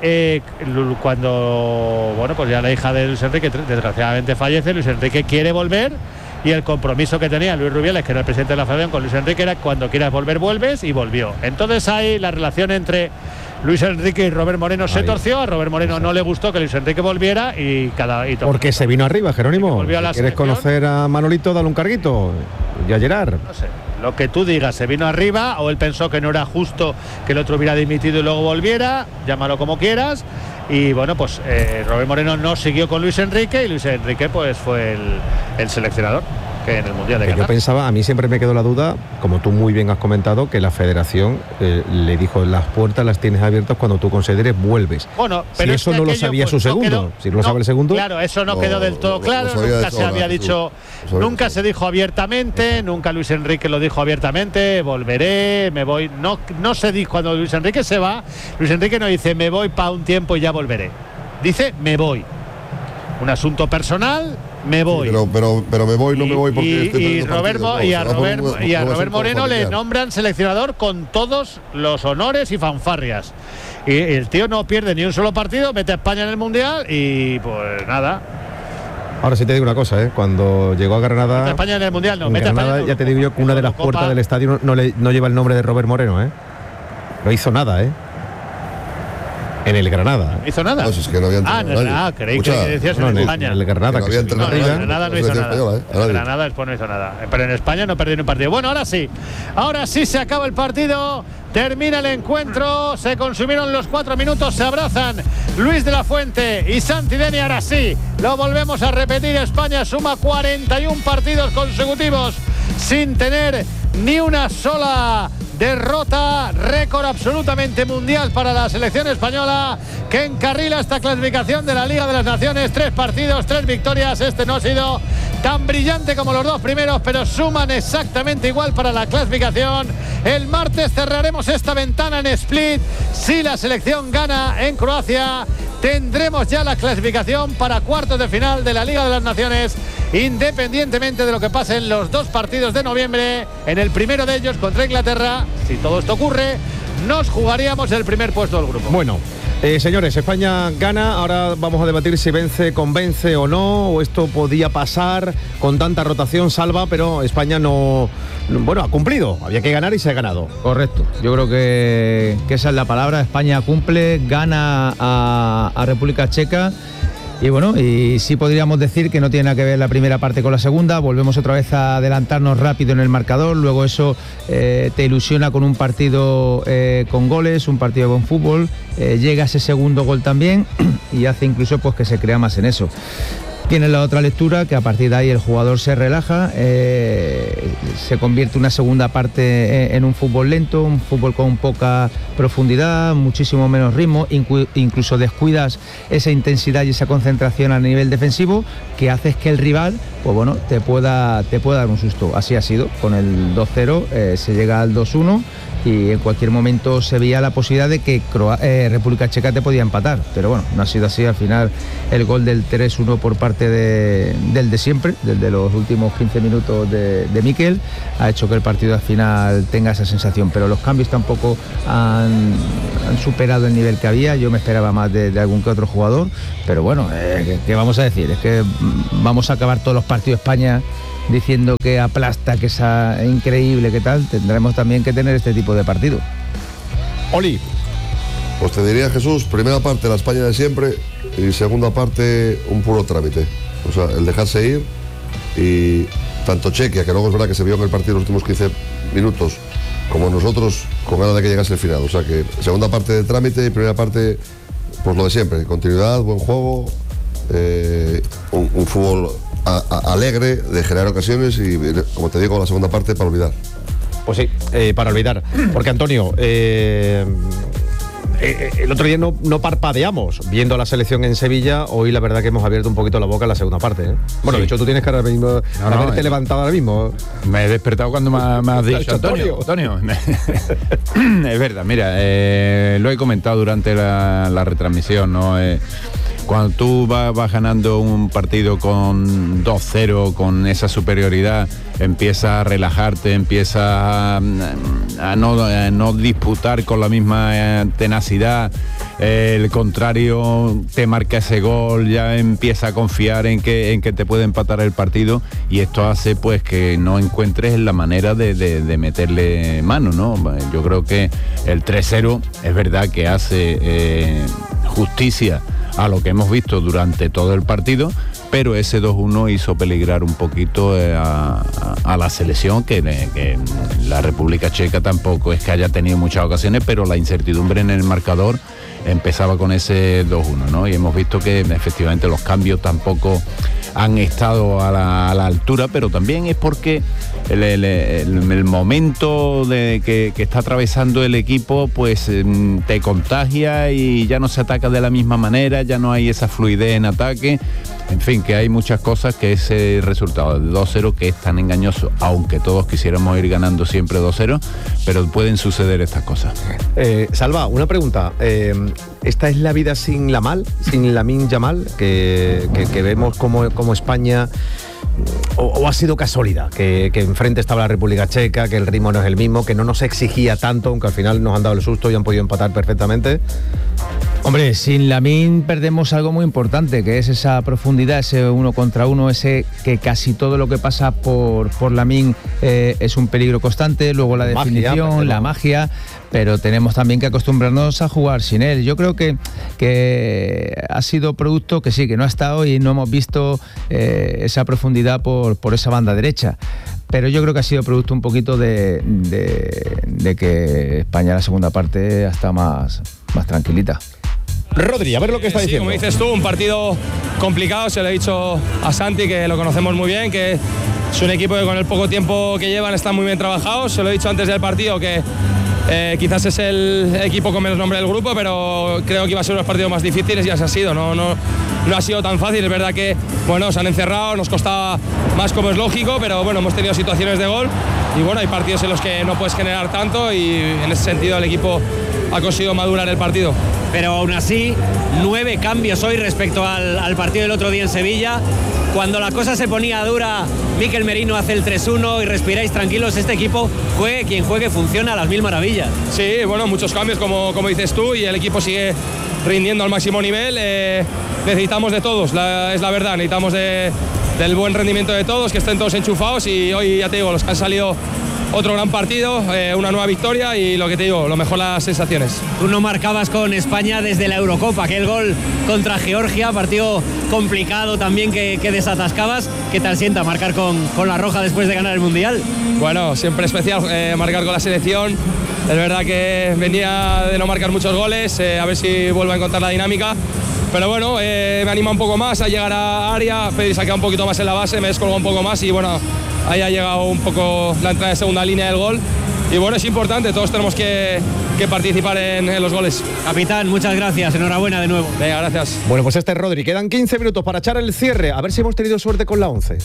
A: cuando pues ya la hija de Luis Enrique desgraciadamente fallece, Luis Enrique quiere volver y el compromiso que tenía Luis Rubiales, que era el presidente de la Federación, con Luis Enrique era: cuando quieras volver, vuelves, y volvió. Entonces ahí la relación entre Luis Enrique y Robert Moreno se torció. A Robert Moreno no le gustó que Luis Enrique volviera
E: porque se vino arriba, Jerónimo. ¿Quieres conocer a Manolito? Dale un carguito. Y a Gerard.
A: No sé, lo que tú digas, se vino arriba, o él pensó que no era justo que el otro hubiera dimitido y luego volviera, llámalo como quieras. Y bueno, pues Robert Moreno no siguió con Luis Enrique y Luis Enrique pues fue el seleccionador en el Mundial de Qatar.
E: Yo pensaba, a mí siempre me quedó la duda, como tú muy bien has comentado, que la Federación le dijo: las puertas las tienes abiertas, cuando tú consideres vuelves.
A: Bueno, pero
E: si eso no lo sabía su segundo, si no lo sabe el segundo.
A: Claro, eso no quedó del todo claro, nunca se había dicho, nunca se dijo abiertamente, nunca Luis Enrique lo dijo abiertamente: volveré, me voy. No se dijo. Cuando Luis Enrique se va, Luis Enrique no dice: me voy para un tiempo y ya volveré. Dice: me voy. Un asunto personal, me voy.
B: Sí, pero me voy, no me voy porque
A: a Robert Moreno le nombran seleccionador con todos los honores y fanfarrias. Y el tío no pierde ni un solo partido, mete a España en el Mundial y pues nada.
E: Ahora sí te digo una cosa, cuando llegó a Granada,
A: mete a España en el Mundial, no,
E: mete a España, ya te digo yo que una de las puertas del estadio no lleva el nombre de Robert Moreno, No hizo nada, En el Granada.
A: ¿Hizo nada?
B: No, es que no había
A: entrenado. Creí que decías en España.
E: En el Granada, que
A: Granada no hizo nada. Granada después no hizo nada. Pero en España no perdió ni un partido. Bueno, ahora sí se acaba el partido. Termina el encuentro. Se consumieron los 4 minutos. Se abrazan Luis de la Fuente y Santi Deni. Ahora sí, lo volvemos a repetir. España suma 41 partidos consecutivos sin tener ni una sola derrota, récord absolutamente mundial para la selección española, que encarrila esta clasificación de la Liga de las Naciones. 3 partidos, 3 victorias. Este no ha sido tan brillante como los 2 primeros, pero suman exactamente igual para la clasificación. El martes cerraremos esta ventana en Split. Si la selección gana en Croacia, tendremos ya la clasificación para cuartos de final de la Liga de las Naciones, independientemente de lo que pase en los 2 partidos de noviembre. En el primero de ellos contra Inglaterra, si todo esto ocurre, nos jugaríamos el primer puesto del grupo.
E: Bueno, señores, España gana. Ahora vamos a debatir si convence o no, o esto podía pasar con tanta rotación, Salva, pero España ha cumplido. Había que ganar y se ha ganado.
C: Correcto. Yo creo que esa es la palabra. España cumple, gana a República Checa. Y bueno, y sí podríamos decir que no tiene nada que ver la primera parte con la segunda. Volvemos otra vez a adelantarnos rápido en el marcador. Luego eso te ilusiona con un partido con goles, un partido con fútbol. Llega ese segundo gol también y hace incluso pues que se crea más en eso. Tienes la otra lectura, que a partir de ahí el jugador se relaja, se convierte una segunda parte en un fútbol lento, un fútbol con poca profundidad, muchísimo menos ritmo, incluso descuidas esa intensidad y esa concentración a nivel defensivo, que haces que el rival, pues bueno, te pueda dar un susto. Así ha sido, con el 2-0 se llega al 2-1 y en cualquier momento se veía la posibilidad de que República Checa te podía empatar, pero bueno, no ha sido así. Al final el gol del 3-1 por parte del de siempre, del de los últimos 15 minutos de Mikel, ha hecho que el partido al final tenga esa sensación, pero los cambios tampoco han superado el nivel que había. Yo me esperaba más de algún que otro jugador, pero bueno, ¿qué vamos a decir? Es que vamos a acabar todos los partidos de España diciendo que aplasta, que es increíble, que tal. Tendremos también que tener este tipo de partido.
E: Oli.
B: Pues te diría, Jesús, primera parte la España de siempre y segunda parte un puro trámite. O sea, el dejarse ir, y tanto Chequia, que luego es verdad que se vio en el partido los últimos 15 minutos, como nosotros con ganas de que llegase el final. O sea que segunda parte de trámite y primera parte, pues lo de siempre, continuidad, buen juego, un fútbol alegre, de generar ocasiones y, como te digo, la segunda parte para olvidar.
E: Pues sí, para olvidar. Porque, Antonio, el otro día no parpadeamos viendo a la selección en Sevilla. Hoy la verdad que hemos abierto un poquito la boca en la segunda parte, ¿eh? Bueno, sí. De hecho tú tienes que ahora mismo haberte levantado ahora mismo.
F: Me he despertado cuando me has dicho Antonio. Es verdad, mira, lo he comentado durante la retransmisión, ¿no? Cuando tú vas ganando un partido con 2-0, con esa superioridad, empiezas a relajarte, empiezas a no disputar con la misma tenacidad. El contrario te marca ese gol, ya empieza a confiar en que te puede empatar el partido, y esto hace pues que no encuentres la manera de meterle mano, ¿no? Yo creo que el 3-0 es verdad que hace justicia a lo que hemos visto durante todo el partido, pero ese 2-1 hizo peligrar un poquito a la selección, que la República Checa tampoco es que haya tenido muchas ocasiones, pero la incertidumbre en el marcador empezaba con ese 2-1, ¿no? Y hemos visto que efectivamente los cambios tampoco han estado a la altura, pero también es porque el momento que está atravesando el equipo pues te contagia y ya no se ataca de la misma manera, ya no hay esa fluidez en ataque. En fin, que hay muchas cosas que ese resultado de 2-0 que es tan engañoso, aunque todos quisiéramos ir ganando siempre 2-0, pero pueden suceder estas cosas.
E: Salva, una pregunta. ¿Esta es la vida sin Lamine Yamal? Que vemos como España... O ha sido casualidad que enfrente estaba la República Checa, que el ritmo no es el mismo, que no nos exigía tanto, aunque al final nos han dado el susto y han podido empatar perfectamente?
C: Hombre, sin Lamine perdemos algo muy importante, que es esa profundidad, ese 1 contra 1, ese que casi todo lo que pasa por Lamine es un peligro constante, luego la definición, la magia, pero tenemos también que acostumbrarnos a jugar sin él. Yo creo que ha sido producto que sí, que no ha estado y no hemos visto esa profundidad por esa banda derecha. Pero yo creo que ha sido producto un poquito de que España en la segunda parte está más tranquilita.
E: Rodri, a ver lo que está diciendo.
G: Como dices tú, un partido complicado, se lo he dicho a Santi, que lo conocemos muy bien, que es un equipo que con el poco tiempo que llevan están muy bien trabajados. Se lo he dicho antes del partido, que quizás es el equipo con menos nombre del grupo, pero creo que iba a ser unos partidos más difíciles y así ha sido. No ha sido tan fácil, es verdad que bueno, se han encerrado, nos costaba más, como es lógico, pero bueno, hemos tenido situaciones de gol y bueno, hay partidos en los que no puedes generar tanto y en ese sentido el equipo ha conseguido madurar el partido.
H: Pero aún así, 9 cambios hoy respecto al partido del otro día en Sevilla. Cuando la cosa se ponía dura, Mikel Merino hace el 3-1 y respiráis tranquilos. Este equipo, juegue quien juegue, funciona a las mil maravillas.
G: Sí, bueno, muchos cambios como dices tú, y el equipo sigue rindiendo al máximo nivel. Necesitamos de todos, es la verdad, necesitamos del buen rendimiento de todos, que estén todos enchufados, y hoy ya te digo, los que han salido otro gran partido, una nueva victoria y lo que te digo, lo mejor las sensaciones.
H: Tú no marcabas con España desde la Eurocopa, aquel gol contra Georgia, partido complicado también que desatascabas. ¿Qué tal sienta marcar con la roja después de ganar el Mundial?
G: Bueno, siempre especial marcar con la selección. Es verdad que venía de no marcar muchos goles, a ver si vuelvo a encontrar la dinámica. Pero bueno, me anima un poco más a llegar a área. Pedri se ha quedado un poquito más en la base, me descolgó un poco más y bueno, ahí ha llegado un poco la entrada de segunda línea del gol. Y bueno, es importante, todos tenemos que participar en los goles.
H: Capitán, muchas gracias, enhorabuena de nuevo.
G: Venga, gracias.
E: Bueno, pues este es Rodri, quedan 15 minutos para echar el cierre, a ver si hemos tenido suerte con la 11.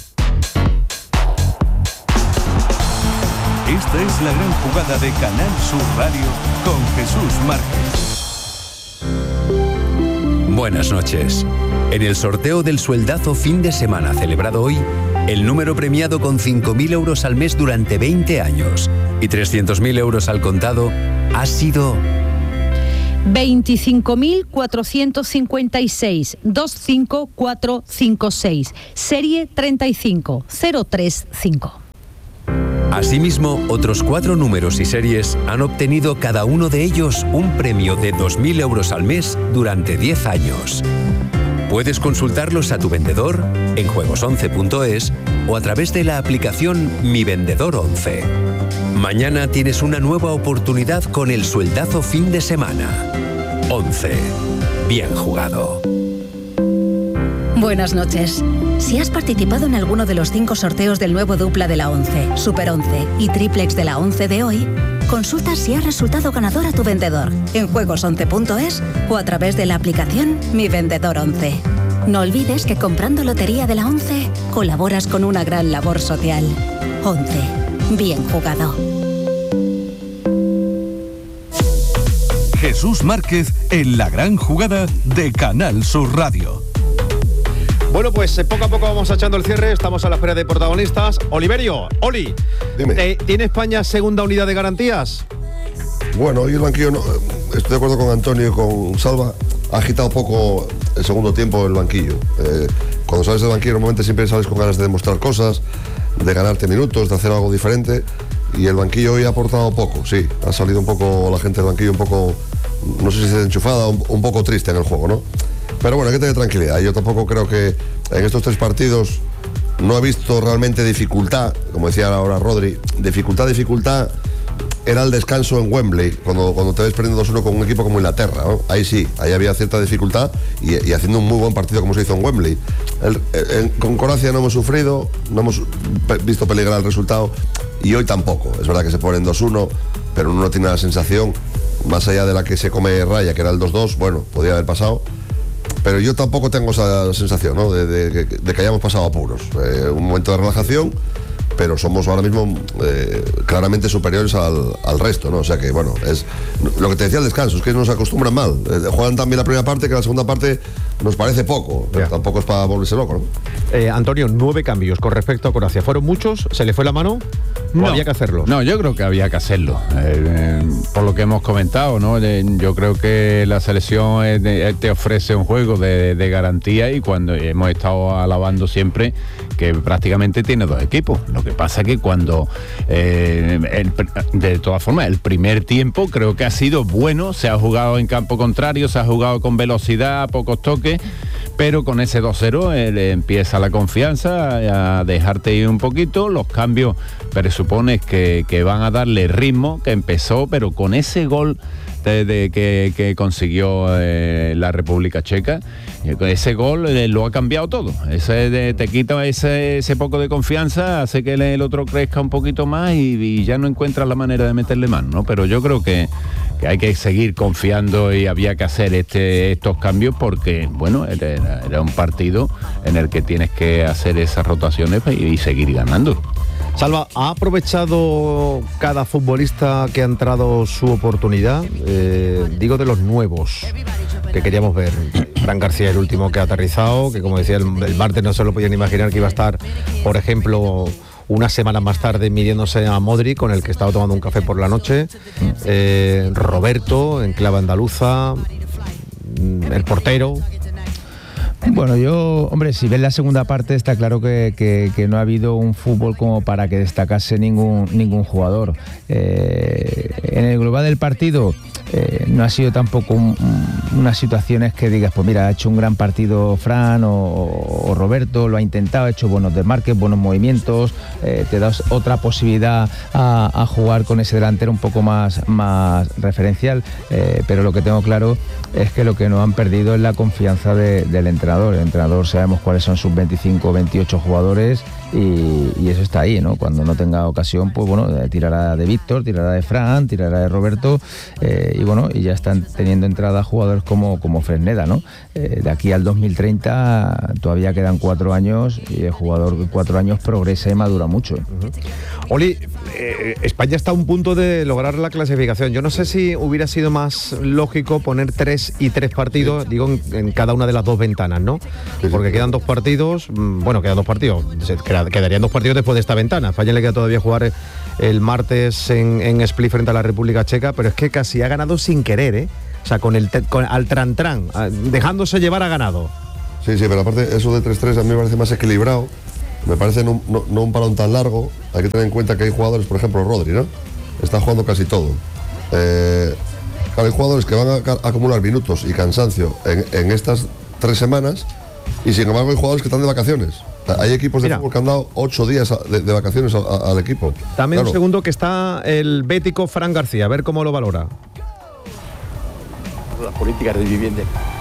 I: Esta es la gran jugada de Canal Sur Radio con Jesús Márquez.
J: Buenas noches. En el sorteo del sueldazo fin de semana celebrado hoy, el número premiado con 5.000 euros al mes durante 20 años y 300.000 euros al contado ha sido
K: 25.456 25456, serie 35035.
J: Asimismo, otros 4 números y series han obtenido cada uno de ellos un premio de 2.000 euros al mes durante 10 años. Puedes consultarlos a tu vendedor en juegos11.es o a través de la aplicación Mi Vendedor 11. Mañana tienes una nueva oportunidad con el sueldazo fin de semana. 11. Bien jugado.
L: Buenas noches. Si has participado en alguno de los 5 sorteos del nuevo dupla de la 11, Super 11 y triplex de la 11 de hoy, consulta si has resultado ganador a tu vendedor en juegos11.es o a través de la aplicación Mi Vendedor 11. No olvides que comprando lotería de la 11 colaboras con una gran labor social. 11. Bien jugado.
I: Jesús Márquez en la gran jugada de Canal Sur Radio.
E: Bueno, pues poco a poco vamos echando el cierre, estamos a la espera de protagonistas. Oliverio, Oli,
B: dime.
E: ¿Tiene España segunda unidad de garantías?
B: Bueno, hoy el banquillo, no, estoy de acuerdo con Antonio y con Salva, ha agitado poco el segundo tiempo el banquillo. Cuando sales del banquillo normalmente siempre sales con ganas de demostrar cosas, de ganarte minutos, de hacer algo diferente, y el banquillo hoy ha aportado poco, sí, ha salido un poco la gente del banquillo un poco, no sé si se enchufada, un poco triste en el juego, ¿no? Pero bueno, hay que tener tranquilidad. Yo tampoco creo que en estos 3 partidos no he visto realmente dificultad, como decía ahora Rodri, dificultad era el descanso en Wembley, cuando te ves perdiendo 2-1 con un equipo como Inglaterra, ¿no? Ahí sí, ahí había cierta dificultad y haciendo un muy buen partido como se hizo en Wembley. Con Croacia no hemos sufrido, no hemos visto peligrar el resultado y hoy tampoco. Es verdad que se ponen 2-1, pero uno no tiene la sensación, más allá de la que se come Raya, que era el 2-2, bueno, podía haber pasado. Pero yo tampoco tengo esa sensación, ¿no? de que hayamos pasado apuros. Un momento de relajación, pero somos ahora mismo claramente superiores al resto, ¿no? O sea que, bueno, es lo que te decía el descanso, es que nos acostumbran mal. Juegan tan bien la primera parte que la segunda parte nos parece poco, pero tampoco es para volverse loco, ¿no?
E: Antonio, 9 cambios con respecto a Croacia. ¿Fueron muchos? ¿Se le fue la mano? ¿O había que hacerlo?
F: No, yo creo que había que hacerlo. Por lo que hemos comentado, ¿no? Yo creo que la selección te ofrece un juego de garantía y cuando hemos estado alabando siempre que prácticamente tiene 2 equipos. Lo que pasa es que cuando, de todas formas, el primer tiempo creo que ha sido bueno, se ha jugado en campo contrario, se ha jugado con velocidad, pocos toques, pero con ese 2-0 empieza la confianza a dejarte ir un poquito. Los cambios presupones que van a darle ritmo, que empezó, pero con ese gol que consiguió la República Checa, ese gol lo ha cambiado todo. Te quita ese poco de confianza, hace que el otro crezca un poquito más y ya no encuentras la manera de meterle mano, ¿no? Pero yo creo que hay que seguir confiando y había que hacer estos cambios porque, bueno, era un partido en el que tienes que hacer esas rotaciones y seguir ganando.
E: Salva, ¿ha aprovechado cada futbolista que ha entrado su oportunidad? Digo de los nuevos que queríamos ver. Fran García, el último que ha aterrizado, que como decía el martes no se lo podían imaginar que iba a estar, por ejemplo, una semana más tarde midiéndose a Modric, con el que estaba tomando un café por la noche. Roberto, en clave andaluza, el portero.
C: Bueno, hombre, si ves la segunda parte está claro que no ha habido un fútbol como para que destacase ningún jugador. En el global del partido no ha sido tampoco unas situaciones que digas, pues mira, ha hecho un gran partido Fran o Roberto, lo ha intentado, ha hecho buenos desmarques, buenos movimientos, te das otra posibilidad a jugar con ese delantero un poco más referencial, pero lo que tengo claro es que lo que no han perdido es la confianza del entrenador. El entrenador sabemos cuáles son sus 25 o 28 jugadores y eso está ahí, ¿no? Cuando no tenga ocasión, pues bueno, tirará de Víctor, tirará de Fran, tirará de Roberto y ya están teniendo entrada jugadores como Fresneda, ¿no? De aquí al 2030 todavía quedan 4 años y el jugador de 4 años progresa y madura mucho.
E: Oli, España está a un punto de lograr la clasificación. Yo no sé si hubiera sido más lógico poner 3 y 3 partidos, digo, en cada una de las dos ventanas, ¿no? Porque quedan 2 partidos, quedan 2 partidos, quedarían 2 partidos después de esta ventana. A España le queda todavía jugar el martes en Split frente a la República Checa, pero es que casi ha ganado sin querer, ¿eh? O sea, al tran-tran, dejándose llevar, ha ganado.
B: Sí, pero aparte eso de 3-3 a mí me parece más equilibrado. Me parece no un parón tan largo. Hay que tener en cuenta que hay jugadores, por ejemplo Rodri, ¿no? Está jugando casi todo. Claro, hay jugadores que van a acumular minutos y cansancio en estas 3 semanas y sin embargo hay jugadores que están de vacaciones. Hay equipos de fútbol que han dado 8 días de vacaciones al equipo.
E: También claro. Un segundo que está el bético Fran García, a ver cómo lo valora.
K: Las políticas de vivienda.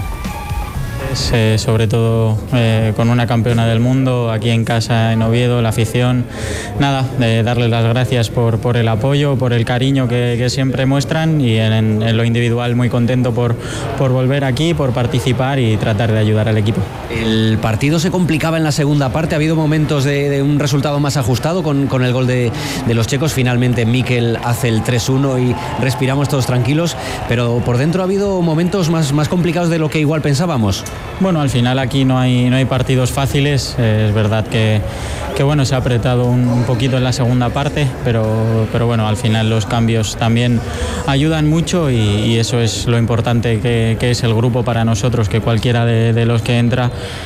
D: Sobre todo con una campeona del mundo aquí en casa en Oviedo, la afición, darles las gracias por el apoyo, por el cariño que siempre muestran y en lo individual muy contento por volver aquí, por participar y tratar de ayudar al equipo.
H: El partido se complicaba en la segunda parte, ha habido momentos de un resultado más ajustado con el gol de los checos. Finalmente Mikel hace el 3-1 y respiramos todos tranquilos, pero por dentro ha habido momentos más complicados de lo que igual pensábamos.
D: Bueno, al final aquí no hay partidos fáciles. Es verdad que bueno, se ha apretado un poquito en la segunda parte, pero bueno, al final los cambios también ayudan mucho y eso es lo importante que es el grupo para nosotros, que cualquiera de los que entra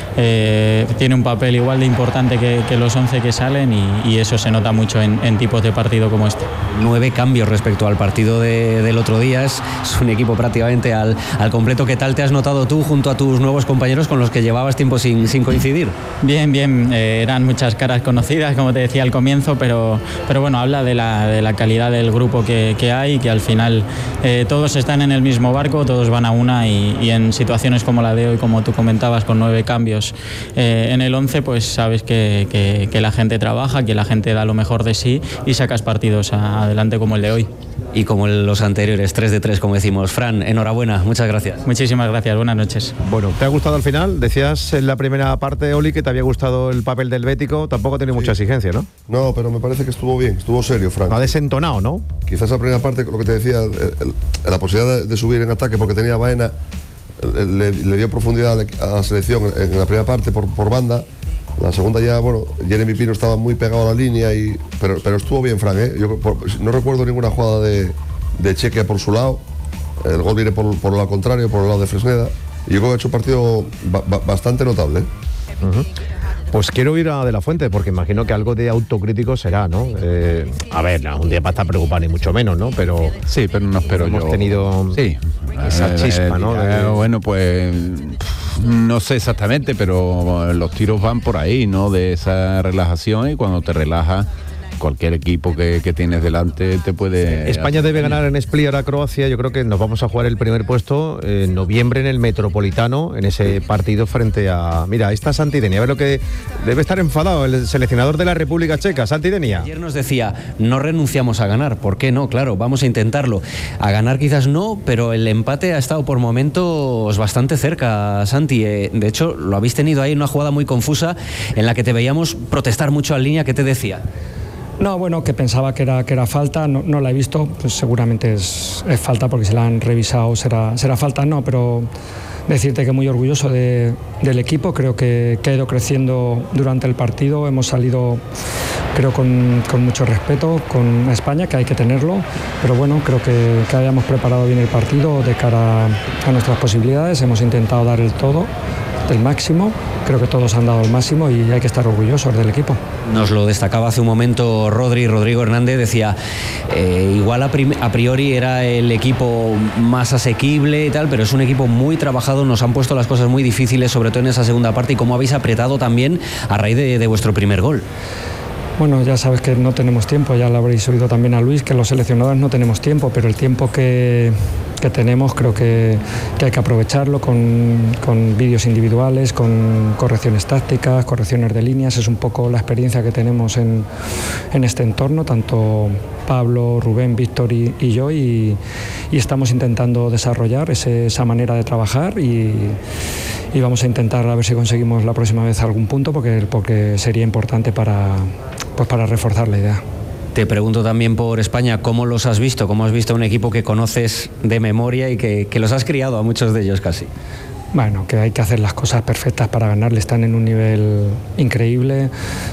D: tiene un papel igual de importante que los 11 que salen y eso se nota mucho en tipos de partido como este.
H: 9 cambios respecto al partido del otro día, es un equipo prácticamente al completo. ¿Qué tal te has notado tú junto a tus nuevos compañeros con los que llevabas tiempo sin coincidir?
D: Bien, eran muchas caras conocidas, como te decía al comienzo, pero bueno, habla de la calidad del grupo que hay, que al final todos están en el mismo barco, todos van a una y en situaciones como la de hoy, como tú comentabas, con 9 cambios en el 11, pues sabes que la gente trabaja, que la gente da lo mejor de sí y sacas partidos adelante como el de hoy.
H: Y como los anteriores, 3 de 3, como decimos. Fran, enhorabuena, muchas gracias.
D: Muchísimas gracias, buenas noches.
E: Bueno, ¿te ha gustado al final? Decías en la primera parte, Oli, que te había gustado el papel del bético. Tampoco tiene mucha exigencia, ¿no?
B: No, pero me parece que estuvo bien, estuvo serio, Fran.
E: Ha desentonado, ¿no?
B: Quizás la primera parte, lo que te decía, la posibilidad de subir en ataque porque tenía Baena, le dio profundidad a la selección en la primera parte por banda. La segunda ya, bueno, Jeremy Pino estaba muy pegado a la línea, pero estuvo bien, Fran, ¿eh? Yo no recuerdo ninguna jugada de Chequia por su lado. El gol viene por el lado contrario, por el lado de Fresneda. Y yo creo que ha hecho un partido bastante notable.
E: Pues quiero ir a De la Fuente, porque imagino que algo de autocrítico será, ¿no? A ver, no, un día para estar preocupado ni mucho menos, ¿no? Pero
F: sí, pero no espero
E: hemos tenido esa chispa, ¿no?
F: Bueno, pues no sé exactamente, pero los tiros van por ahí, ¿no? De esa relajación, y cuando te relajas, cualquier equipo que tienes delante te puede...
E: España debe ganar en Split a Croacia. Yo creo que nos vamos a jugar el primer puesto en noviembre en el Metropolitano, en ese partido frente a... Mira, ahí está Santi Denia. A ver lo que... Debe estar enfadado el seleccionador de la República Checa, Santi Denia.
H: Ayer nos decía, no renunciamos a ganar. ¿Por qué no? Claro, vamos a intentarlo. A ganar quizás no, pero el empate ha estado por momentos bastante cerca, Santi. De hecho, lo habéis tenido ahí en una jugada muy confusa en la que te veíamos protestar mucho en línea. ¿Qué te decía?
M: No, bueno, que pensaba que era falta, no la he visto, pues seguramente es falta porque se la han revisado, será falta, no, pero decirte que muy orgulloso del equipo, creo que ha ido creciendo durante el partido, hemos salido creo con mucho respeto con España, que hay que tenerlo, pero bueno, creo que habíamos preparado bien el partido de cara a nuestras posibilidades, hemos intentado dar el todo del máximo. Creo que todos han dado el máximo y hay que estar orgullosos del equipo.
H: Nos lo destacaba hace un momento Rodrigo Hernández, decía, igual a priori era el equipo más asequible y tal, pero es un equipo muy trabajado, nos han puesto las cosas muy difíciles, sobre todo en esa segunda parte, y cómo habéis apretado también a raíz de vuestro primer gol.
M: Bueno, ya sabes que no tenemos tiempo, ya lo habréis oído también a Luis, que los seleccionados no tenemos tiempo, pero el tiempo que tenemos creo que hay que aprovecharlo con vídeos individuales, con correcciones tácticas, correcciones de líneas. Es un poco la experiencia que tenemos en este entorno, tanto Pablo, Rubén, Víctor y yo, y estamos intentando desarrollar esa manera de trabajar y vamos a intentar a ver si conseguimos la próxima vez algún punto, porque sería importante para reforzar la idea.
H: Te pregunto también por España, ¿cómo los has visto? ¿Cómo has visto un equipo que conoces de memoria y que los has criado a muchos de ellos casi?
M: Bueno, que hay que hacer las cosas perfectas para ganarle, están en un nivel increíble.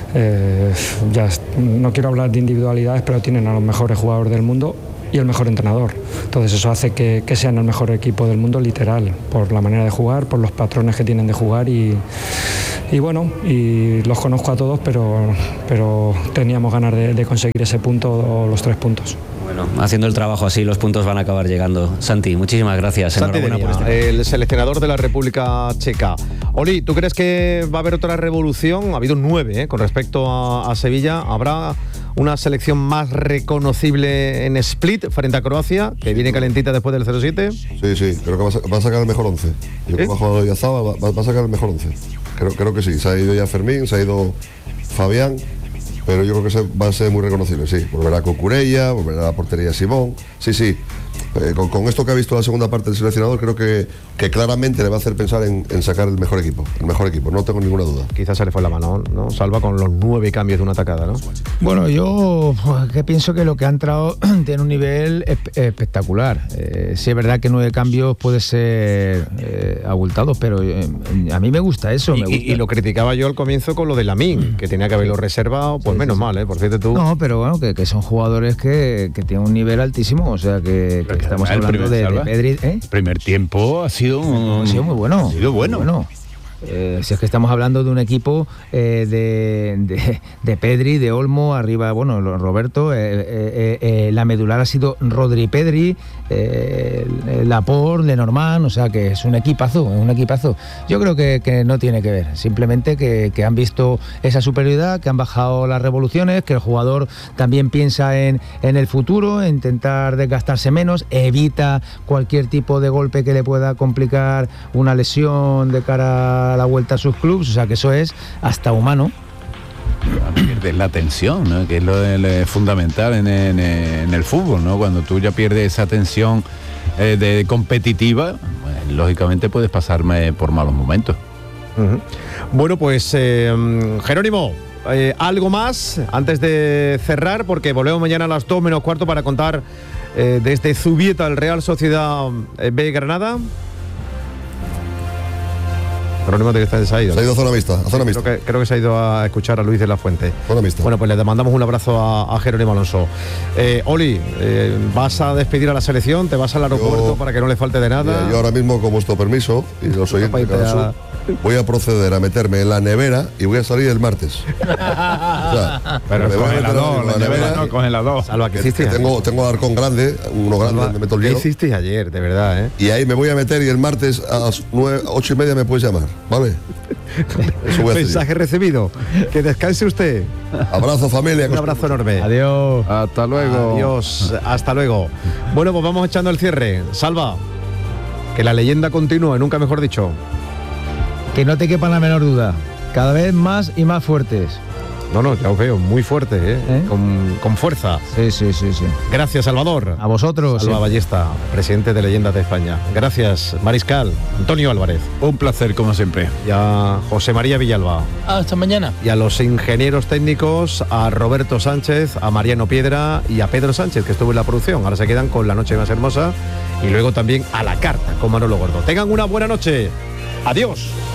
M: Ya no quiero hablar de individualidades, pero tienen a los mejores jugadores del mundo y el mejor entrenador. Entonces eso hace que sean el mejor equipo del mundo, literal, por la manera de jugar, por los patrones que tienen de jugar y bueno, y los conozco a todos, pero teníamos ganas de conseguir ese punto o los 3 puntos.
H: Bueno, haciendo el trabajo así, los puntos van a acabar llegando. Santi, muchísimas gracias.
E: Santi Denia, el seleccionador de la República Checa. Oli, ¿tú crees que va a haber otra revolución? Ha habido 9 con respecto a Sevilla. ¿Habrá una selección más reconocible en Split frente a Croacia, que viene calentita después del 0-7?
B: Sí, creo que va a sacar el mejor 11. Yo creo que ha jugado Yazaba, va a sacar el mejor 11. Creo que sí. Se ha ido ya Fermín, se ha ido Fabián, pero yo creo que va a ser muy reconocible, sí. Volverá Cucurella, volverá a la portería Simón. Sí. Con esto que ha visto la segunda parte del seleccionador, creo que claramente le va a hacer pensar en sacar el mejor equipo, no tengo ninguna duda.
E: Quizás se le fue la mano, ¿no? Salva con los 9 cambios de una atacada, ¿no?
C: Bueno, yo que pienso que lo que ha entrado tiene un nivel espectacular. Sí es verdad que 9 cambios puede ser abultados, pero a mí me gusta eso.
E: Y lo criticaba yo al comienzo con lo de Lamine, que tenía que haberlo reservado, pues menos mal, por cierto tú.
C: No, pero bueno, que son jugadores que tienen un nivel altísimo, o sea que estamos hablando de Pedri. El
F: primer tiempo ha sido
C: muy bueno.
F: Ha sido bueno.
C: Si es que estamos hablando de un equipo de Pedri, de Olmo, arriba, bueno, Roberto, la medular ha sido Rodri Pedri, Laporte, Lenormand, o sea que es un equipazo. Yo creo que no tiene que ver, simplemente que han visto esa superioridad, que han bajado las revoluciones, que el jugador también piensa en el futuro, en intentar desgastarse menos, evita cualquier tipo de golpe que le pueda complicar una lesión de cara a la vuelta a sus clubes, o sea que eso es hasta humano.
F: Pierdes la tensión, ¿no? Que es lo fundamental en el fútbol, ¿no? Cuando tú ya pierdes esa tensión de competitiva, pues, lógicamente puedes pasarme por malos momentos.
E: Bueno, pues Jerónimo, algo más antes de cerrar, porque volvemos mañana a las 2 menos cuarto para contar desde Zubieta el Real Sociedad B Granada. Jerónimo se ha ido.
B: Se ha ido a zona mixta.
E: Creo que se ha ido a escuchar a Luis de la Fuente.
B: Zona mixta.
E: Bueno, pues le mandamos un abrazo a Jerónimo Alonso. Oli, ¿vas a despedir a la selección? ¿Te vas al aeropuerto para que no le falte de nada?
B: Mira, yo ahora mismo, con vuestro permiso, y los oyentes de Canal Sur, voy a proceder a meterme en la nevera y voy a salir el martes.
F: Pero con el A2.
E: Salva, ¿qué hiciste?
B: Tengo arcón grande, uno grande, me meto el hielo.
E: ¿Qué hiciste ayer, de verdad,
B: Y ahí me voy a meter y el martes a las 8:30 me puedes llamar, ¿vale?
E: Mensaje recibido. Que descanse usted.
B: Abrazo, familia.
E: Un abrazo enorme.
C: Adiós.
F: Hasta luego.
E: Adiós. Hasta luego. Bueno, pues vamos echando el cierre. Salva, que la leyenda continúe, nunca mejor dicho.
C: Que no te quepa la menor duda. Cada vez más y más fuertes.
E: No, ya os veo, muy fuerte, con fuerza.
C: Sí.
E: Gracias, Salvador.
C: A vosotros.
E: Salva Ballesta, presidente de Leyendas de España. Gracias, Mariscal. Antonio Álvarez.
F: Un placer, como siempre.
E: Y a José María Villalba.
C: Hasta mañana.
E: Y a los ingenieros técnicos, a Roberto Sánchez, a Mariano Piedra y a Pedro Sánchez, que estuvo en la producción. Ahora se quedan con La Noche Más Hermosa y luego también a La Carta con Manolo Gordo. Tengan una buena noche. Adiós.